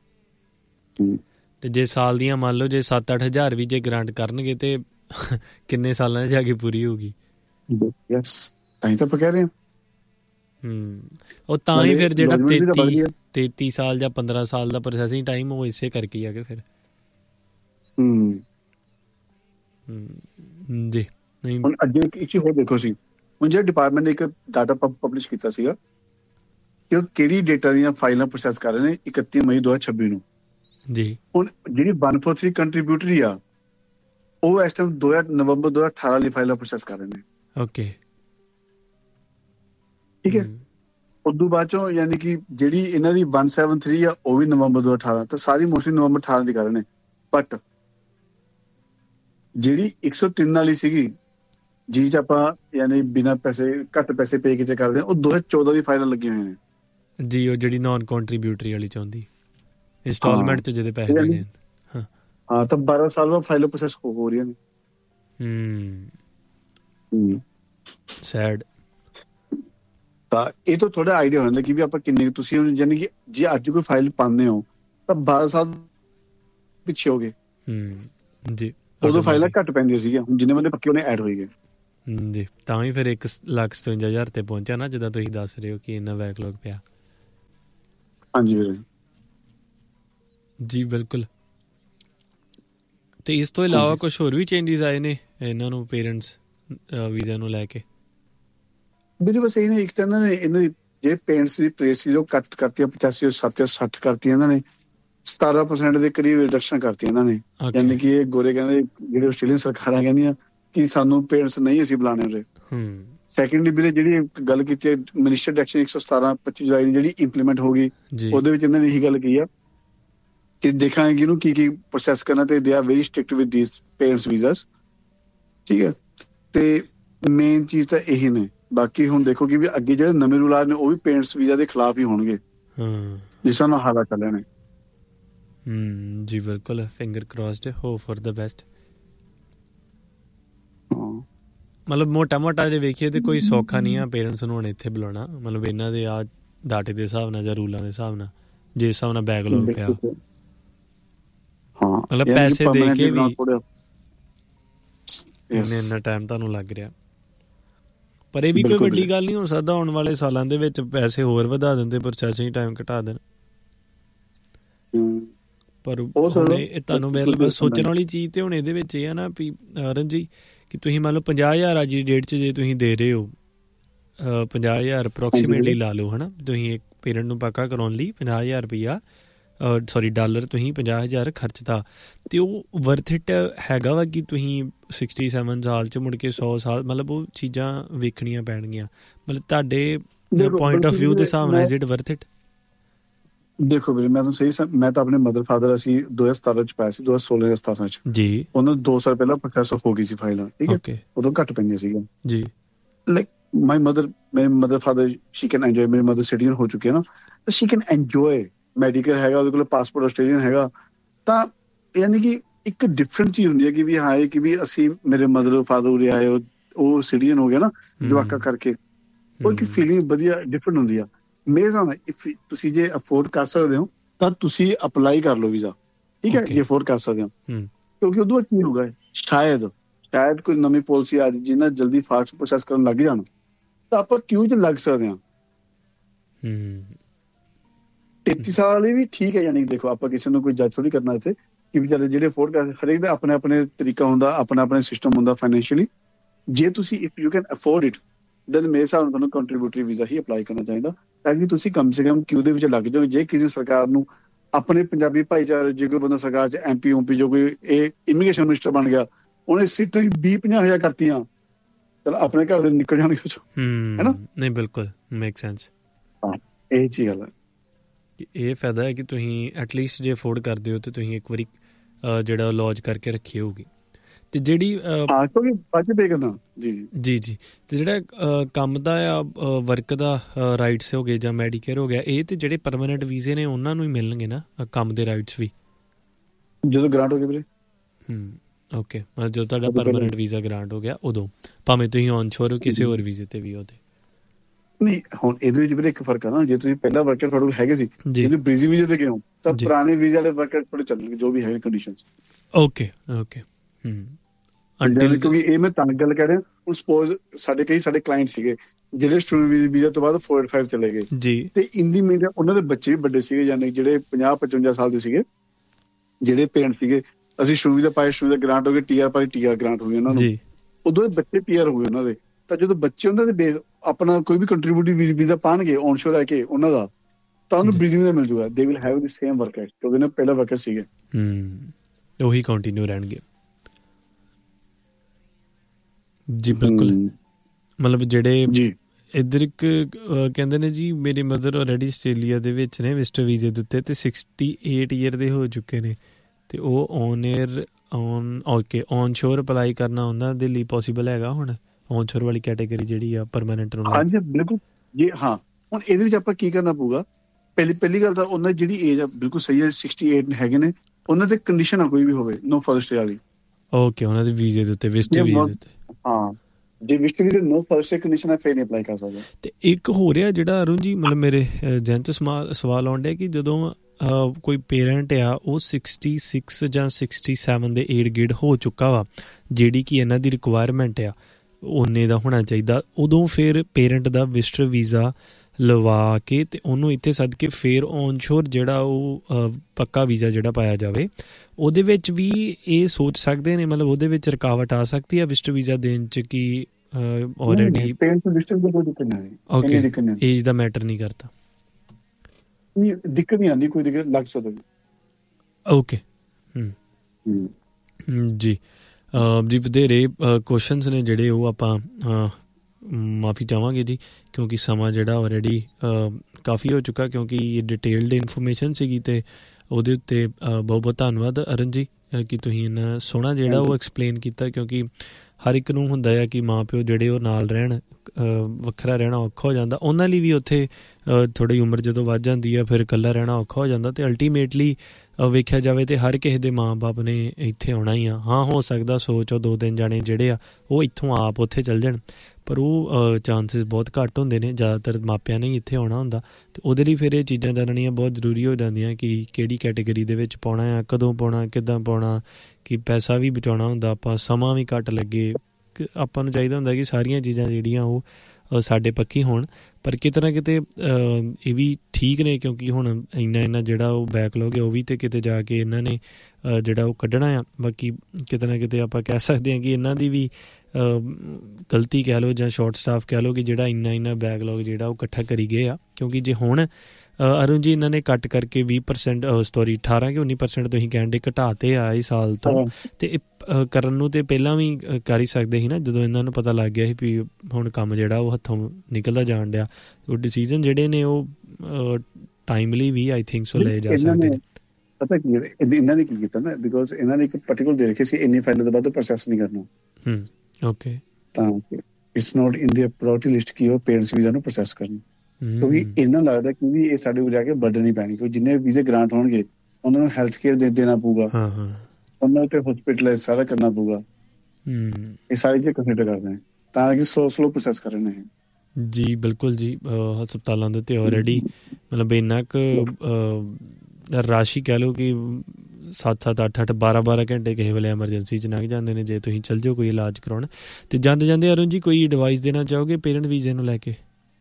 ਤੇ ਜੇ ਸਾਲ ਦੀਆਂ ਮੰਨ ਲਓ ਜੇ ਸੱਤ ਅੱਠ ਹਜ਼ਾਰ ਵੀ ਜੇ ਗ੍ਰਾਂਟ ਕਰਨਗੇ ਤੇ ਕਿੰਨੇ ਸਾਲਾਂ 'ਚ ਜਾ ਕੇ ਪੂਰੀ ਹੋਊਗੀ? ਯੈਸ, ਤਾਂ ਹੀ ਤਾਂ ਆਪਾਂ ਕਹਿ ਰਹੇ ਹਾਂ। ਹਮ ਉਹ ਤਾਂ ਹੀ ਫਿਰ ਜਿਹੜਾ ਤੇਤੀ ਤੇਤੀ ਸਾਲ ਜਾਂ ਪੰਦਰਾਂ ਸਾਲ ਦਾ ਪ੍ਰੋਸੈਸਿੰਗ ਟਾਈਮ ਉਹ ਇਸੇ ਕਰਕੇ ਆ ਕੇ ਫਿਰ। ਹਮ ਜੀ। ਨਹੀਂ, ਹੁਣ ਅੱਗੇ ਇੱਕ ਚੀਜ਼ ਹੋਰ ਦੇਖੋ ਸੀ, ਹੁਣ ਜਿਹੜਾ ਡਿਪਾਰਟਮੈਂਟ ਨੇ ਇੱਕ ਡਾਟਾ ਪਬਲਿਸ਼ ਕੀਤਾ ਸੀਗਾ ਕਿ ਉਹ ਕਿਹੜੀ ਡੇਟਾ ਦੀਆਂ ਫਾਈਲਾਂ ਪ੍ਰੋਸੈਸ ਕਰ ਰਹੇ ਨੇ ਇਕੱਤੀ ਮਈ ਦੋ ਹਜ਼ਾਰ ਛੱਬੀ ਨੂੰ ਜੀ। ਹੁਣ ਜਿਹੜੀ ਵਨ ਫੋਰ ਥ੍ਰੀ ਕੰਟਰੀਬਿਊਟਰੀ ਆ ਉਹ ਇਸ ਟਾਈਮ ਦੋ ਹਜ਼ਾਰ ਨਵੰਬਰ ਦੋ ਹਜ਼ਾਰ ਅਠਾਰਾਂ ਲਈ ਫਾਈਲਾਂ ਪ੍ਰੋਸੈਸ ਕਰ ਰਹੇ ਨੇ। ਓਕੇ, ਠੀਕ ਹੈ। ਉਦੋਂ ਬਾਅਦ ਚੋਂ ਯਾਨੀ ਕਿ ਜਿਹੜੀ ਇਹਨਾਂ ਦੀ ਵਨ ਸੈਵਨ ਥ੍ਰੀ ਆ ਉਹ ਵੀ ਨਵੰਬਰ ਦੋ ਹਜ਼ਾਰ ਅਠਾਰਾਂ, ਤਾਂ ਸਾਰੀ ਮੋਸਟਲੀ ਨਵੰਬਰ ਅਠਾਰਾਂ ਦੀ ਕਰ ਰਹੇ ਨੇ। ਬਟ ਜਿਹੜੀ ਇੱਕ ਸੌ ਤਿੰਨ ਵਾਲੀ ਸੀਗੀ ਜਿਹਦੇ 'ਚ ਆਪਾਂ ਯਾਨੀ ਬਿਨਾਂ ਪੈਸੇ ਘੱਟ ਪੈਸੇ ਪੇ ਕੀਤੇ ਕਰਦੇ ਹਾਂ, ਉਹ ਦੋ ਹਜ਼ਾਰ ਚੌਦਾਂ ਦੀ ਫਾਈਲਾਂ ਲੱਗੀਆਂ ਹੋਈਆਂ ਨੇ ਜੀ। ਉਹ ਜਿਹੜੀ ਨਾਨ ਕੰਟਰੀਬਿਊਟਰੀ ਵਾਲੀ ਚਾਹੁੰਦੀ ਇੰਸਟਾਲਮੈਂਟ 'ਚ ਜਿਹਦੇ ਪੈਸੇ ਦੇਣੇ। ਹਾਂ ਹਾਂ, ਤਾਂ ਬਾਰਾਂ ਸਾਲ ਬਾਅਦ ਫਾਈਲਾਂ ਪ੍ਰੋਸੈਸ ਹੋ ਰਹੀਆਂ ਨੇ। ਹਮ ਸੈਡ। ਤਾਂ ਇਹ ਤੋਂ ਥੋੜਾ ਆਈਡੀਆ ਹੋ ਜਾਂਦਾ ਕਿ ਵੀ ਆਪਾਂ ਕਿੰਨੇ ਤੁਸੀਂ ਯਾਨੀ ਕਿ ਜੇ ਅੱਜ ਕੋਈ ਫਾਈਲ ਪਾਉਂਦੇ ਹੋ ਤਾਂ ਬਾਰਾਂ ਸਾਲ ਪਿੱਛੇ ਹੋ ਗਏ। ਹਮ ਜੀ। ਉਦੋਂ ਫਾਈਲਾਂ ਘੱਟ ਪੈਂਦੀਆਂ ਸੀਗੀਆਂ, ਹੁਣ ਜਿੰਨੇ ਬੰਦੇ ਪੱਕੇ ਉਹਨੇ ਐਡ ਹੋਈ ਗਏ ਜੀ, ਤਾਂ ਹੀ ਫਿਰ ਇੱਕ ਲੱਖ ਸਤਵੰਜਾ ਹਜ਼ਾਰ ਤੇ ਪਹੁੰਚਿਆ ਨਾ, ਜਿੱਦਾਂ ਤੁਸੀਂ ਦੱਸ ਰਹੇ ਹੋ ਕਿ ਇੰਨਾ ਬੈਕਲੌਗ ਪਿਆ। ਹਾਂਜੀ ਵੀਰੇ ਜੀ ਬਿਲਕੁਲ। ਤੇ ਇਸ ਤੋਂ ਇਲਾਵਾ ਕੁਛ ਹੋਰ ਵੀ ਚੇਂਜਿਸ ਆਏ ਨੇ ਇਹਨਾਂ ਨੂੰ ਪੇਰੈਂਟਸ ਵੀਜ਼ਾ ਨੂੰ ਲੈ ਕੇ? ਵੀਰੇ ਬਸ ਇਹ ਨੇ, ਇੱਕ ਤਾਂ ਇਹਨਾਂ ਨੇ ਇਹਨਾਂ ਦੀ ਜਿਹੜੇ ਪੇਰੈਂਟਸ ਦੀ ਪ੍ਰੇਸ ਸੀ ਉਹ ਕੱਟ ਕਰਤੀਆਂ, ਪਚਾਸੀ ਸੱਤ ਸੱਠ ਕਰਤੀਆਂ ਇਹਨਾਂ ਨੇ, ਸਤਾਰਾਂ ਪਰਸੈਂਟ ਦੇ ਕਰੀਬ ਰਿਡਕਸ਼ਨ ਕਰਤੀ ਇਹਨਾਂ ਨੇ। ਯਾਨੀ ਕਿ ਇਹ ਗੋਰੇ ਕਹਿੰਦੇ, ਜਿਹੜੇ ਆਸਟ੍ਰੇਲੀਅਨ ਸਰਕਾਰਾਂ ਕਹਿੰਦੀਆਂ ਕਿ ਸਾਨੂੰ ਪੇਰੈਂਟਸ ਨਹੀਂ ਅਸੀਂ ਬੁਲਾਣੇ ਉਰੇ। ਸੈਕੰਡਲੀ ਵੀਰੇ ਜਿਹੜੀ ਗੱਲ ਕੀਤੀ ਮਿਨਿਸਟਰ ਡਾਇਰੈਕਸ਼ਨ ਇੱਕ ਸੌ ਸਤਾਰਾਂ ਪੱਚੀ ਜੁਲਾਈ ਨੂੰ ਜਿਹੜੀ ਇੰਪਲੀਮੈਂਟ ਹੋ ਗਈ, ਉਹਦੇ ਵਿੱਚ ਇਹਨਾਂ ਨੇ ਇਹੀ ਗੱਲ ਕਹੀ ਆ ਕਿ ਦੇਖਾਂਗੇ ਕਿ ਇਹਨੂੰ ਕੀ ਕੀ ਪ੍ਰੋਸੈਸ ਕਰਨਾ, ਤੇ they are very strict with ਦੀਸ parents visas. ਠੀਕ ਹੈ, ਤੇ ਮੇਨ ਚੀਜ਼ ਤਾਂ ਇਹੀ ਨੇ। ਬਾਕੀ ਹੁਣ ਦੇਖੋ ਕਿ ਵੀ ਅੱਗੇ ਜਿਹੜੇ ਨਵੇਂ ਰੂਲ ਆ ਨੇ ਉਹ ਵੀ ਪੇਰੈਂਟਸ ਵੀਜ਼ਾ ਦੇ ਖਿਲਾਫ ਹੀ ਹੋਣਗੇ, ਜਿਸ ਨਾਲ ਹਾਲਾ ਚੱਲੇ ਨੇ। ਹਮ ਜੀ ਬਿਲਕੁਲ, finger ਕ੍ਰੋਸਡ, hope for the best. ਮਤਲਬ ਮੋਟਾ ਮੋਟਾ ਜੇ ਵੇਖੀਏ ਤੇ ਕੋਈ ਸੌਖਾ ਨਹੀਂ ਆ ਪੇਰੈਂਟਸ ਨੂੰ ਹੁਣ ਇੱਥੇ ਬੁਲਾਉਣਾ, ਮਤਲਬ ਇਹਨਾਂ ਦੇ ਆ ਡਾਟੇ ਦੇ ਹਿਸਾਬ ਨਾਲ ਜਾਂ ਰੂਲਾਂ ਦੇ ਹਿਸਾਬ ਨਾਲ, ਜਿਸ ਹਿਸਾਬ ਨਾਲ ਬੈਕਲੌਗ ਪਿਆ, ਮਤਲਬ ਪੈਸੇ ਦੇ ਕੇ ਵੀ ਇੰਨੇ ਇੰਨਾ ਟਾਈਮ ਤੁਹਾਨੂੰ ਲੱਗ ਰਿਹਾ। ਪਰ ਇਹ ਵੀ ਕੋਈ ਵੱਡੀ ਗੱਲ ਨਹੀਂ ਹੋ ਸਕਦਾ, ਆਉਣ ਵਾਲੇ ਸਾਲਾਂ ਦੇ ਵਿੱਚ ਪੈਸੇ ਹੋਰ ਵਧਾ ਦਿੰਦੇ, ਪ੍ਰੋਸੈਸਿੰਗ ਟਾਈਮ ਘਟਾ ਦੇਣ। ਪਰ ਇਹ ਤੁਹਾਨੂੰ ਮਤਲਬ ਸੋਚਣ ਵਾਲੀ ਚੀਜ਼ ਤੇ ਹੁਣ ਇਹਦੇ ਵਿੱਚ ਇਹ ਆ ਨਾ ਵੀ ਅਰਨ ਜੀ, ਕਿ ਤੁਸੀਂ ਮੰਨ ਲਓ ਪੰਜਾਹ ਹਜ਼ਾਰ ਅੱਜ ਦੀ ਡੇਟ 'ਚ ਜੇ ਤੁਸੀਂ ਦੇ ਰਹੇ ਹੋ, ਪੰਜਾਹ ਹਜ਼ਾਰ ਅਪਰੋਕਸੀਮੇਟਲੀ ਲਾ ਲਓ ਹੈ ਨਾ, ਤੁਸੀਂ ਇੱਕ ਪੇਰੈਂਟ ਨੂੰ ਪੱਕਾ ਕਰਾਉਣ ਲਈ ਪੰਜਾਹ ਹਜ਼ਾਰ ਰੁਪਈਆ ਸੋਰੀ ਡਾਲਰ ਤੁਸੀਂ ਪੰਜਾਹ ਹਜ਼ਾਰ ਖਰਚਦਾ, ਅਤੇ ਉਹ ਵਰਥ ਇਟ ਹੈਗਾ ਵਾ ਕਿ ਤੁਸੀਂ ਸਿਕਸਟੀ ਸੈਵਨ ਸਾਲ 'ਚ ਮੁੜ ਕੇ ਸੌ ਸਾਲ ਮਤਲਬ ਉਹ ਚੀਜ਼ਾਂ ਵੇਖਣੀਆਂ ਪੈਣਗੀਆਂ। ਮਤਲਬ ਤੁਹਾਡੇ ਪੁਆਇੰਟ ਆਫ ਵਿਊ ਦੇ ਹਿਸਾਬ ਨਾਲ ਇਜ਼ ਇਟ ਵਰਥ ਇਟ? ਦੇਖੋ ਵੀਰੇ ਮੈਂ ਤੁਹਾਨੂੰ ਸਹੀ, ਮੈਂ ਤਾਂ ਆਪਣੇ ਮਦਰ ਫਾਦਰ ਅਸੀਂ ਦੋ ਹਜ਼ਾਰ ਸਤਾਰਾਂ ਚ ਪਾਇਆ ਸੀ, ਦੋ ਹਜ਼ਾਰ ਸੋਲਾਂ ਜਾਂ ਸਤਾਰਾਂ ਚ ਜੀ, ਉਹਨਾਂ ਨੂੰ ਦੋ ਸਾਲ ਪਹਿਲਾਂ ਪ੍ਰੋਸੈਸ ਹੋ ਗਈ ਸੀ ਫਾਈਲਾਂ। ਠੀਕ ਹੈ, ਉਦੋਂ ਘੱਟ ਪੈਂਦੀਆਂ ਸੀਗੀਆਂ ਜੀ। ਲਾਈਕ ਮਾਈ ਮਦਰ, ਮੇਰੇ mother father Shri can enjoy, ਮੇਰੀ ਮਦਰ ਸਿਟੀਜ਼ਨ ਹੋ ਚੁੱਕੀ ਹੈ ਨਾ, ਤਾਂ ਸ਼ੀ ਕੈਨ ਐਨਜੋਏ, ਮੈਡੀਕਲ ਹੈਗਾ ਉਹਦੇ ਕੋਲ, ਪਾਸਪੋਰਟ ਆਸਟ੍ਰੇਲੀਅਨ ਹੈਗਾ, ਤਾਂ ਯਾਨੀ ਕਿ ਇੱਕ ਡਿਫਰੈਂਟ ਚੀਜ਼ ਹੁੰਦੀ ਹੈ ਕਿ ਵੀ ਹਾਂ ਇਹ ਕਿ ਵੀ ਅਸੀਂ ਮੇਰੇ ਮਦਰ ਫਾਦਰ ਉਰੇ ਆਏ, ਉਹ ਸਿਟੀਜ਼ਨ ਹੋ ਗਿਆ ਨਾ ਜਵਾਕਾ ਕਰਕੇ, ਉਹ ਇੱਕ ਫੀਲਿੰਗ ਵਧੀਆ ਡਿਫਰੈਂਟ ਹੁੰਦੀ ਆ। ਮੇਰੇ ਹਿਸਾਬ ਨਾਲ ਇਫ ਤੁਸੀਂ ਜੇ ਅਫੋਰਡ ਕਰ ਸਕਦੇ ਹੋ ਤਾਂ ਤੁਸੀਂ ਅਪਲਾਈ ਕਰ ਲਓ ਵੀਜ਼ਾ। ਠੀਕ ਹੈ, ਜੇ ਅਫੋਰਡ ਕਰ ਸਕਦੇ ਹੋ, ਕਿਉਂਕਿ ਉਦੋਂ ਕੀ ਹੋਊਗਾ, ਸ਼ਾਇਦ ਸ਼ਾਇਦ ਕੋਈ ਨਵੀਂ ਪੋਲਿਸੀ ਆ ਜਾਏ ਜਿੰਨਾ ਜਲਦੀ ਫਾਸਟ ਪ੍ਰੋਸੈਸ ਕਰਨ ਲੱਗ ਜਾਣ ਤਾਂ ਆਪਾਂ ਕਿਉਂ ਚ ਲੱਗ ਸਕਦੇ ਹਾਂ। ਤੇਤੀ ਸਾਲ ਵਾਲੇ ਵੀ ਠੀਕ ਹੈ, ਯਾਨੀ ਦੇਖੋ ਆਪਾਂ ਕਿਸੇ ਨੂੰ ਕੋਈ ਜੱਜ ਥੋੜ੍ਹੀ ਕਰਨਾ ਇੱਥੇ ਕਿ ਵਿਚਾਰੇ ਜਿਹੜੇ ਅਫੋਰਡ ਕਰ, ਹਰੇਕ ਦਾ ਆਪਣੇ ਆਪਣੇ ਤਰੀਕਾ ਹੁੰਦਾ, ਆਪਣਾ ਆਪਣਾ ਸਿਸਟਮ ਹੁੰਦਾ ਫਾਈਨੈਂਸ਼ੀਅਲੀ। ਜੇ ਤੁਸੀਂ if you can afford it then ਮੇਰੇ ਹਿਸਾਬ ਨਾਲ ਤੁਹਾਨੂੰ ਕੰਟਰੀਬਿਊਟਰੀ ਵੀਜ਼ਾ ਹੀ ਅਪਲਾਈ ਕਰਨਾ ਚਾਹੀਦਾ, ਤਾਂ ਕਿ ਤੁਸੀਂ ਕਮ ਸੇ ਕਮ ਕਿਊ ਦੇ ਵਿੱਚ ਲੱਗ ਜਾਓ। ਜੇ ਕਿਸੇ ਸਰਕਾਰ ਨੂੰ ਆਪਣੇ ਪੰਜਾਬੀ ਭਾਈਚਾਰੇ, ਜੇ ਕੋਈ ਬੰਦਾ ਸਰਕਾਰ 'ਚ ਐਮ ਪੀ ਓਮ ਪੀ ਜੋ ਕੋਈ ਇਹ ਇਮੀਗ੍ਰੇਸ਼ਨ ਮਿਨਿਸਟਰ ਬਣ ਗਿਆ, ਉਹਨੇ ਸੀਟਾਂ ਵੀਹ ਪੰਜਾਹ ਹਜ਼ਾਰ ਕਰਤੀਆਂ, ਚਲ ਆਪਣੇ ਘਰ ਦੇ ਨਿਕਲ ਜਾਣਗੇ ਹੈ ਨਾ। ਨਹੀਂ ਬਿਲਕੁਲ ਮੇਕ ਸੈਂਸ। ਹਾਂ ਇਹ ਚੀਜ਼ ਗੱਲ ਹੈ, ਇਹ ਫਾਇਦਾ ਹੈ ਕਿ ਤੁਸੀਂ ਐਟਲੀਸਟ ਜੇ ਅਫੋਰਡ ਕਰਦੇ ਹੋ ਤਾਂ ਤੁਸੀਂ ਇੱਕ ਵਾਰੀ ਜਿਹੜਾ ਲੌਜ ਕਰਕੇ ਰੱਖੀ ਹੋਊਗੀ। ਤੇ ਜਿਹੜੀ ਜੀ ਜੀ ਤੇ ਜਿਹੜਾ ਕੰਮ ਦਾ ਆ ਵਰਕ ਦਾ ਰਾਈਟਸ ਹੋ ਗਏ ਜਾਂ ਮੈਡੀਕੇਅਰ ਹੋ ਗਿਆ, ਇਹ ਤੇ ਜਿਹੜੇ ਪਰਮਾਨੈਂਟ ਵੀਜ਼ੇ ਨੇ ਉਹਨਾਂ ਨੂੰ ਹੀ ਮਿਲਣਗੇ ਨਾ ਕੰਮ ਦੇ ਰਾਈਟਸ ਵੀ ਜਦੋਂ ਗ੍ਰਾਂਟ ਹੋ ਗਏ ਵੀਰੇ। ਹਮ ਓਕੇ, ਜਦੋਂ ਤੁਹਾਡਾ ਪਰਮਾਨੈਂਟ ਵੀਜ਼ਾ ਗ੍ਰਾਂਟ ਹੋ ਗਿਆ ਉਦੋਂ, ਭਾਵੇਂ ਤੁਸੀਂ ਔਨ ਸ਼ੋਰ ਹੋ ਕਿਸੇ ਹੋਰ ਵੀਜ਼ੇ ਤੇ ਵੀ ਉਹਦੇ ਨਹੀਂ। ਹੁਣ ਇਹਦੇ ਵਿੱਚ ਵੀਰੇ ਇੱਕ ਫਰਕ ਆ ਨਾ, ਜੇ ਤੁਸੀਂ ਪਹਿਲਾਂ ਵਰਕਰ ਤੁਹਾਡੇ ਕੋਲ ਹੈਗੇ ਸੀ, ਜੇ ਤੁਸੀਂ ਬ੍ਰੀਜ਼ੀ ਵੀਜ਼ੇ ਤੇ ਗਏ ਹੋ ਤਾਂ ਪੁਰਾਣੇ ਵੀਜ਼ੇ ਵਾਲੇ ਵਰਕਰ ਤੁਹਾਡੇ ਚੱਲਣਗੇ ਜੋ ਵੀ ਹੈਗੇ ਕੰਡੀਸ਼ਨਸ। ਓਕੇ ਓਕੇ ਹਮ ਕਿਉਂਕਿ ਇਹ ਮੈਂ ਤਾਂ ਗੱਲ ਕਹਿ ਰਿਹਾ, ਹੁਣ ਸਪੋਜ਼ ਸਾਡੇ ਕਈ ਸਾਡੇ ਕਲਾਇੰਟ ਸੀਗੇ ਜਿਹੜੇ ਸਟੂਡੈਂਟ ਵੀਜ਼ਾ ਤੋਂ ਬਾਅਦ ਫੋਰ ਫਾਈਵ ਚਲੇ ਗਏ ਜੀ, ਤੇ ਇੰਦੀ ਮੀਨ ਉਹਨਾਂ ਦੇ ਬੱਚੇ ਵੀ ਵੱਡੇ ਸੀਗੇ, ਯਾਨੀ ਜਿਹੜੇ ਪੰਜਾਹ ਪਚਵੰਜਾ ਸਾਲ ਦੇ ਸੀਗੇ, ਜਿਹੜੇ ਪੇਰੈਂਟ ਸੀਗੇ। ਅਸੀਂ ਸ਼ੁਰੂ ਵੀਜ਼ਾ ਪਾਏ, ਸ਼ੁਰੂ ਦਾ ਗ੍ਰਾਂਟ ਹੋ ਗਏ, ਟੀ ਆਰ ਪਾਈ, ਟੀ ਆਰ ਗ੍ਰਾਂਟ ਹੋ ਗਈ ਉਹਨਾਂ ਨੂੰ, ਉਦੋਂ ਦੇ ਬੱਚੇ ਪੀ ਆਰ ਹੋ ਗਏ ਉਹਨਾਂ ਦੇ। ਤਾਂ ਜਦੋਂ ਬੱਚੇ ਉਹਨਾਂ ਦੇ ਬੇਸ ਆਪਣਾ ਕੋਈ ਵੀ ਕੰਟਰੀਬਿਊਟਿਵ ਵੀਜ਼ਾ ਪਾਉਣਗੇ ਔਨ ਸ਼ੋਰ ਲੈ ਕੇ ਉਹਨਾਂ ਦਾ, ਤਾਂ ਉਹਨੂੰ ਬ੍ਰੀਜ਼ਿੰਗ ਵੀਜ਼ਾ ਮਿਲ ਜੂਗਾ। They will have the same work at, ਕਿਉਂਕਿ ਨਾ ਪਹਿਲਾਂ ਵਰਕਰ ਸੀਗੇ, ਉਹੀ ਕੰਟੀਨਿਊ ਰਹਿਣਗੇ ਜੀ। ਬਿਲਕੁਲ, ਮਤਲਬ ਜਿਹੜੇ ਇੱਧਰ ਇੱਕ ਕਹਿੰਦੇ ਨੇ ਜੀ ਮੇਰੀ ਮਦਰ ਆਲਰੇਡੀ ਆਸਟ੍ਰੇਲੀਆ ਦੇ ਵਿੱਚ ਨੇ ਵਿਜ਼ਟਰ ਵੀਜ਼ੇ ਦੇ ਉੱਤੇ, ਤੇ ਸਿਕਸਟੀ ਏਟ ਈਅਰ ਦੇ ਹੋ ਚੁੱਕੇ ਨੇ, ਤੇ ਉਹ on air on okay on sure apply ਕਰਨਾ ਉਹਨਾਂ ਦੇ ਲਈ ਪੋਸੀਬਲ ਹੈਗਾ ਹੁਣ, ਔਨ ਸ਼ੋਰ ਵਾਲੀ ਕੈਟੇਗਰੀ ਜਿਹੜੀ ਆ ਪਰਮਾਨੈਂਟ ਨੂੰ। ਹਾਂਜੀ ਬਿਲਕੁਲ ਜੀ। ਹਾਂ ਹੁਣ ਇਹਦੇ ਵਿੱਚ ਆਪਾਂ ਕੀ ਕਰਨਾ ਪਊਗਾ, ਪਹਿਲੀ ਪਹਿਲੀ ਗੱਲ ਤਾਂ ਉਹਨਾਂ ਦੀ ਜਿਹੜੀ ਏਜ ਆ ਬਿਲਕੁਲ ਸਹੀ ਹੈ, ਸਿਕਸਟੀ ਏਟ ਹੈਗੇ ਨੇ, ਉਹਨਾਂ ਤੇ ਕੰਡੀਸ਼ਨ ਆ ਕੋਈ ਵੀ ਹੋਵੇ ਨੋ ਫਰਦਰ ਸਟੇ ਵਾਲੀ। ਓਕੇ, ਉਹਨਾਂ ਦੇ ਵੀਜ਼ੇ ਦੇ ਉੱਤੇ ਵਿਜ਼ਟਰ ਵੀਜ਼ੇ ਦੇ ਉੱਤੇ ਹਾਂ, ਜੇ ਵਿਜ਼ਟਰ ਵੀਜ਼ੇ ਨੋ ਫਰਦਰ ਸਟੇ ਕੰਡੀਸ਼ਨ ਹੈ ਫਿਰ ਨਹੀਂ ਅਪਲਾਈ ਕਰ ਸਕਦੇ। ਤੇ ਇੱਕ ਹੋ ਰਿਹਾ ਜਿਹੜਾ ਅਰੁਣ ਜੀ, ਮਤਲਬ ਮੇਰੇ ਜੈਨ 'ਚ ਸਵਾਲ ਆਉਣ ਡਿਆ ਕਿ ਜਦੋਂ ਕੋਈ ਪੇਰੈਂਟ ਆ ਉਹ ਸਿਕਸਟੀ ਸਿਕਸ ਜਾਂ ਸਿਕਸਟੀ ਸੈਵਨ ਦੇ ਏਡ ਗੇਡ ਹੋ ਚੁੱਕਾ ਵਾ, ਜਿਹੜੀ ਕਿ ਇਹਨਾਂ ਦੀ ਰਿਕੁਆਇਰਮੈਂਟ ਆ ਓਨੇ ਦਾ ਹੋਣਾ ਚਾਹੀਦਾ, ਉਦੋਂ ਫਿਰ ਪੇਰੈਂਟ ਦਾ ਵਿਜ਼ਟਰ ਵੀਜ਼ਾ ਲਵਾ ਕੇ ਅਤੇ ਉਹਨੂੰ ਇੱਥੇ ਸੱਦ ਕੇ ਫਿਰ ਔਨਸ਼ੋਰ ਜਿਹੜਾ ਉਹ ਪੱਕਾ ਵੀਜ਼ਾ ਜਿਹੜਾ ਪਾਇਆ ਜਾਵੇ। ਉਹਦੇ ਵਿੱਚ ਵੀ ਇਹ ਸੋਚ ਸਕਦੇ ਨੇ, ਮਤਲਬ ਉਹਦੇ ਵਿੱਚ ਰੁਕਾਵਟ ਆ ਸਕਦੀ ਆ ਵਿਜ਼ਟਰ ਵੀਜ਼ਾ ਦੇਣ 'ਚ ਕਿ ਆਲਰੇਡੀ ਓਕੇ ਏਜ ਦਾ ਮੈਟਰ ਨਹੀਂ ਕਰਦਾ? ਦਿੱਕਤ ਨਹੀਂ ਆਉਂਦੀ, ਕੋਈ ਦਿੱਕਤ ਲੱਗ ਸਕਦੀ। ਓਕੇ ਜੀ ਜੀ ਵਧੇਰੇ ਕੁਐਸਚਨਸ ਨੇ ਜਿਹੜੇ ਉਹ ਆਪਾਂ ਮਾਫੀ ਚਾਹਾਂਗੇ ਜੀ, ਕਿਉਂਕਿ ਸਮਾਂ ਜਿਹੜਾ ਆਲਰੇਡੀ ਕਾਫੀ ਹੋ ਚੁੱਕਾ, ਕਿਉਂਕਿ ਡਿਟੇਲਡ ਇਨਫੋਰਮੇਸ਼ਨ ਸੀਗੀ ਅਤੇ ਉਹਦੇ ਉੱਤੇ ਬਹੁਤ ਬਹੁਤ ਧੰਨਵਾਦ ਅਰਨ ਜੀ ਕਿ ਤੁਸੀਂ ਇੰਨਾ ਸੋਹਣਾ ਜਿਹੜਾ ਉਹ ਐਕਸਪਲੇਨ ਕੀਤਾ, ਕਿਉਂਕਿ ਹਰ ਇੱਕ ਨੂੰ ਹੁੰਦਾ ਆ ਕਿ ਮਾਂ ਪਿਓ ਜਿਹੜੇ ਉਹ ਨਾਲ ਰਹਿਣ, ਵੱਖਰਾ ਰਹਿਣਾ ਔਖਾ ਹੋ ਜਾਂਦਾ ਉਹਨਾਂ ਲਈ ਵੀ, ਉੱਥੇ ਥੋੜ੍ਹੀ ਉਮਰ ਜਦੋਂ ਵੱਧ ਜਾਂਦੀ ਆ ਫਿਰ ਇਕੱਲਾ ਰਹਿਣਾ ਔਖਾ ਹੋ ਜਾਂਦਾ, ਅਤੇ ਅਲਟੀਮੇਟਲੀ ਵੇਖਿਆ ਜਾਵੇ ਤਾਂ ਹਰ ਕਿਸੇ ਦੇ ਮਾਂ ਬਾਪ ਨੇ ਇੱਥੇ ਆਉਣਾ ਹੀ ਆ। ਹਾਂ ਹੋ ਸਕਦਾ ਸੋਚੋ ਦੋ ਤਿੰਨ ਜਾਣੇ ਜਿਹੜੇ ਆ ਉਹ ਇੱਥੋਂ ਆਪ ਉੱਥੇ ਚੱਲ ਜਾਣ, ਪਰ ਉਹ ਚਾਂਸਿਸ ਬਹੁਤ ਘੱਟ ਹੁੰਦੇ ਨੇ, ਜ਼ਿਆਦਾਤਰ ਮਾਪਿਆਂ ਨੇ ਹੀ ਇੱਥੇ ਆਉਣਾ ਹੁੰਦਾ, ਅਤੇ ਉਹਦੇ ਲਈ ਫਿਰ ਇਹ ਚੀਜ਼ਾਂ ਜਾਣਨੀਆਂ ਬਹੁਤ ਜ਼ਰੂਰੀ ਹੋ ਜਾਂਦੀਆਂ ਕਿ ਕਿਹੜੀ ਕੈਟੇਗਰੀ ਦੇ ਵਿੱਚ ਪਾਉਣਾ ਆ, ਕਦੋਂ ਪਾਉਣਾ, ਕਿੱਦਾਂ ਪਾਉਣਾ, ਕਿ ਪੈਸਾ ਵੀ ਬਚਾਉਣਾ ਹੁੰਦਾ ਆਪਾਂ, ਸਮਾਂ ਵੀ ਘੱਟ ਲੱਗੇ, ਆਪਾਂ ਨੂੰ ਚਾਹੀਦਾ ਹੁੰਦਾ ਕਿ ਸਾਰੀਆਂ ਚੀਜ਼ਾਂ ਜਿਹੜੀਆਂ ਉਹ ਸਾਡੇ ਪੱਖੀ ਹੋਣ। ਪਰ ਕਿਤੇ ਨਾ ਕਿਤੇ ਇਹ ਵੀ ਠੀਕ ਨੇ, ਕਿਉਂਕਿ ਹੁਣ ਇੰਨਾ ਇੰਨਾ ਜਿਹੜਾ ਉਹ ਬੈਕਲੌਗ ਹੈ ਉਹ ਵੀ ਤਾਂ ਕਿਤੇ ਜਾ ਕੇ ਇਹਨਾਂ ਨੇ ਜਿਹੜਾ ਉਹ ਕੱਢਣਾ ਆ। ਬਾਕੀ ਕਿਤੇ ਨਾ ਕਿਤੇ ਆਪਾਂ ਕਹਿ ਸਕਦੇ ਹਾਂ ਕਿ ਇਹਨਾਂ ਦੀ ਵੀ ਗਲਤੀ ਕਹਿ ਲਓ ਜਾਂ ਸ਼ਾਰਟ ਸਟਾਫ ਕਹਿ ਲਓ ਕਿ ਜਿਹੜਾ ਇੰਨਾ ਇੰਨਾ ਬੈਕਲੌਗ ਜਿਹੜਾ ਉਹ ਇਕੱਠਾ ਕਰੀ ਗਏ ਆ, ਕਿਉਂਕਿ ਜੇ ਹੁਣ ਅਰੁਣ ਜੀ ਇਹਨਾਂ ਨੇ ਕੱਟ ਕਰਕੇ ਵੀਹ ਪਰਸੈਂਟ ਸੋਰੀ ਅਠਾਰਾਂ ਕਿ ਉੱਨੀ ਪਰਸੈਂਟ ਤੁਸੀਂ ਕਹਿਣ ਡੇ ਘਟਾਤੇ ਆ ਇਸ ਸਾਲ ਤੋਂ, ਅਤੇ ਕਰਨ ਨੂੰ ਤਾਂ ਪਹਿਲਾਂ ਵੀ ਕਰ ਹੀ ਸਕਦੇ ਸੀ ਨਾ, ਜਦੋਂ ਇਹਨਾਂ ਨੂੰ ਪਤਾ ਲੱਗ ਗਿਆ ਸੀ ਵੀ ਹੁਣ ਕੰਮ ਜਿਹੜਾ ਉਹ ਹੱਥੋਂ ਨਿਕਲਦਾ ਜਾਣ ਡਿਆ। ਉਹ ਡਿਸੀਜ਼ਨ ਜਿਹੜੇ ਨੇ ਉਹ timely we I think so ਲਏ ਜਾ ਸਕਦੇ ਨੇ। ਪਤਾ ਕੀ ਇਹਨਾਂ ਨੇ ਕੀ ਕੀਤਾ ਨਾ, ਬਿਕੋਜ਼ ਇਹਨਾਂ ਨੇ ਇੱਕ ਪਾਰਟੀਕੂਲਰ ਦੇ ਰੱਖੇ ਸੀ ਇੰਨੀ ਫਾਈਲਾਂ ਤੋਂ ਬਾਅਦ ਪ੍ਰੋਸੈਸ ਨਹੀਂ ਕਰਨਾ। ਹੂੰ ਓਕੇ, ਤਾਂ it's not in the priority list ਕਿ ਉਹ ਪੇਰੈਂਟਸ ਵੀਜ਼ਾ ਨੂੰ ਪ੍ਰੋਸੈਸ ਕਰਨ, ਕਿਉਂਕਿ ਇਹਨਾਂ ਲੱਗਦਾ ਕਿ ਵੀ ਇਹ ਸਾਡੇ ਕੋਲ ਜਾ ਕੇ ਬਰਡਨ ਨਹੀਂ ਪੈਣੀ, ਕਿਉਂਕਿ ਜਿੰਨੇ ਵੀਜ਼ੇ ਗ੍ਰਾਂਟ ਹੋਣਗੇ ਉਹਨਾਂ ਨੂੰ ਹੈਲਥ ਕੇਅਰ ਦੇ ਦੇਣਾ ਪਊਗਾ, ਉਹਨਾਂ ਉੱਤੇ ਹਸਪੀਟਲਾਈਜ਼ ਸਾਰਾ ਕਰਨਾ ਪਊਗਾ, ਇਹ ਸਾਰੀ ਚੀਜ਼ਾਂ ਕੰਸੀਡਰ ਕਰਦੇ ਨੇ, ਤਾਂ ਕਿ ਸਲੋ ਸਲੋ ਪ੍ਰੋਸੈਸ ਕਰ ਰਹੇ ਨੇ। ਜੀ ਬਿਲਕੁਲ ਜੀ, ਹਸਪਤਾਲਾਂ ਦੇ ਉੱਤੇ ਆਲਰੇਡੀ ਮਤਲਬ ਇੰਨਾ ਕੁ ਰਾਸ਼ੀ ਕਹਿ ਲਓ ਕਿ ਸੱਤ ਸੱਤ ਅੱਠ ਅੱਠ ਬਾਰਾਂ ਬਾਰਾਂ ਘੰਟੇ ਕਿਸੇ ਵੇਲੇ ਐਮਰਜੈਂਸੀ 'ਚ ਲੰਘ ਜਾਂਦੇ ਨੇ ਜੇ ਤੁਸੀਂ ਚੱਲ ਜਾਓ ਕੋਈ ਇਲਾਜ ਕਰਾਉਣ। ਅਤੇ ਜਾਂਦੇ ਜਾਂਦੇ ਅਰੁਣ ਜੀ ਕੋਈ ਐਡਵਾਈਸ ਦੇਣਾ ਚਾਹੋਗੇ ਪੇਰੈਂਟ ਵੀਜ਼ੇ ਨੂੰ ਲੈ ਕੇ?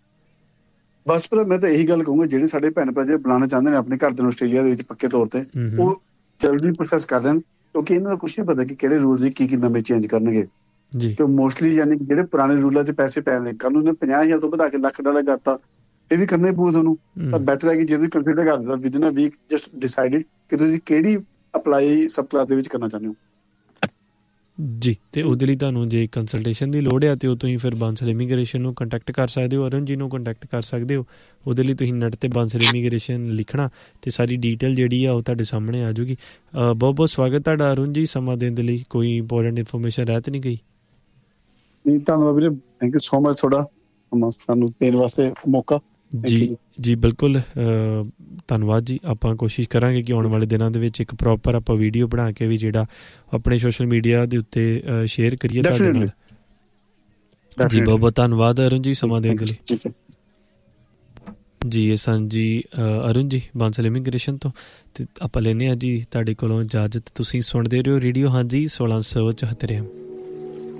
ਬਸ ਪਰ ਮੈਂ ਤਾਂ ਇਹੀ ਗੱਲ ਕਹੂੰਗਾ, ਜਿਹੜੇ ਸਾਡੇ ਭੈਣ ਭਰਾ ਜੇ ਬੁਲਾਉਣਾ ਚਾਹੁੰਦੇ ਨੇ ਆਪਣੇ ਘਰ ਦੇ ਨੂੰ ਆਸਟ੍ਰੇਲੀਆ ਦੇ ਵਿੱਚ ਪੱਕੇ ਤੌਰ ਤੇ, ਉਹ ਜਲਦੀ ਪ੍ਰੋਸੈਸ ਕਰ ਦੇਣ, ਕਿਉਂਕਿ ਇਹਨਾਂ ਨੂੰ ਕੁਛ ਨਹੀਂ ਪਤਾ ਕਿ ਕਿਹੜੇ ਰੂਲਸ ਕੀ ਕੀ ਨਵੇਂ ਚੇਂਜ ਕਰਨਗੇ ਜੀ। ਤੇ ਮੋਸਟਲੀ ਯਾਨੀ ਕਿ ਜਿਹੜੇ ਪੁਰਾਣੇ ਰੂਲਾਂ 'ਚ ਪੈਸੇ ਪੈ ਨੇ, ਕੱਲ੍ਹ ਨੂੰ ਪੰਜਾਹ ਹਜ਼ਾਰ ਤੋਂ ਵਧਾ ਕੇ ਲੱਖ ਡਾਲਰ ਕਰਤਾ, ਇਹ ਵੀ ਕਰਨਾ ਹੀ ਪਊ ਤੁਹਾਨੂੰ। ਤਾਂ ਬੈਟਰ ਹੈ ਕਿ ਜੇ ਤੁਸੀਂ ਕੰਸੀਡਰ ਕਰ ਦਿੰਦਾ ਵਿਦਨ ਅ ਵੀਕ ਜਸਟ ਡਿਸਾਈਡਡ ਕਿ ਤੁਸੀਂ ਕਿਹੜੀ ਅਪਲਾਈ ਸਬ ਕਲਾਸ ਦੇ ਵਿੱਚ ਕਰਨਾ ਚਾਹੁੰਦੇ ਹੋ ਜੀ। ਅਤੇ ਉਹਦੇ ਲਈ ਤੁਹਾਨੂੰ ਜੇ ਕੰਸਲਟੇਸ਼ਨ ਦੀ ਲੋੜ ਆ ਤਾਂ ਉਹ ਤੁਸੀਂ ਫਿਰ ਬਾਂਸਲ ਇਮੀਗ੍ਰੇਸ਼ਨ ਨੂੰ ਕੰਟੈਕਟ ਕਰ ਸਕਦੇ ਹੋ, ਅਰੁਣ ਜੀ ਨੂੰ ਕੰਟੈਕਟ ਕਰ ਸਕਦੇ ਹੋ। ਉਹਦੇ ਲਈ ਤੁਸੀਂ ਨੈੱਟ 'ਤੇ ਬਾਂਸਲ ਇਮੀਗ੍ਰੇਸ਼ਨ ਲਿਖਣਾ ਅਤੇ ਸਾਰੀ ਡੀਟੇਲ ਜਿਹੜੀ ਆ ਉਹ ਤੁਹਾਡੇ ਸਾਹਮਣੇ ਆ ਜਾਊਗੀ। ਬਹੁਤ ਬਹੁਤ ਸਵਾਗਤ ਤੁਹਾਡਾ ਅਰੁਣ ਜੀ, ਸਮਾਂ ਦੇਣ ਦੇ ਲਈ। ਕੋਈ ਇੰਪੋਰਟੈਂਟ ਇਨਫੋਰਮੇਸ਼ਨ ਰਹਿ ਤਾਂ ਨਹੀਂ ਗਈ? ਨਹੀਂ, ਧੰਨਵਾਦ ਵੀਰੇ, ਥੈਂਕ ਯੂ ਸੋ ਮਚ ਤੁਹਾਡਾ ਸਾਨੂੰ ਦੇਣ ਵਾਸਤੇ ਮੌਕਾ। ਜੀ ਜੀ ਬਿਲਕੁਲ ਧੰਨਵਾਦ ਜੀ। ਆਪਾਂ ਕੋਸ਼ਿਸ਼ ਕਰਾਂਗੇ ਕਿ ਆਉਣ ਵਾਲੇ ਦਿਨਾਂ ਦੇ ਵਿੱਚ ਇੱਕ ਪ੍ਰੋਪਰ ਆਪਾਂ ਵੀਡੀਓ ਬਣਾ ਕੇ ਵੀ ਜਿਹੜਾ ਆਪਣੇ ਸੋਸ਼ਲ ਮੀਡੀਆ ਦੇ ਉੱਤੇ ਸ਼ੇਅਰ ਕਰੀਏ ਤੁਹਾਡੇ ਨਾਲ। ਜੀ ਬਹੁਤ ਬਹੁਤ ਧੰਨਵਾਦ ਅਰੁਣ ਜੀ ਸਮਾਂ ਦੇਣ ਦੇ ਲਈ। ਜੀ ਇਹ ਸਨ ਜੀ ਅਰੁਣ ਜੀ ਬਾਂਸਲ ਇਮੀਗ੍ਰੇਸ਼ਨ ਤੋਂ, ਅਤੇ ਆਪਾਂ ਲੈਂਦੇ ਹਾਂ ਜੀ ਤੁਹਾਡੇ ਕੋਲੋਂ ਇਜਾਜ਼ਤ। ਤੁਸੀਂ ਸੁਣਦੇ ਰਹੋ ਰੇਡੀਓ ਹਾਂਜੀ ਸੋਲਾਂ ਸੌ ਚੁਹੱਤਰ।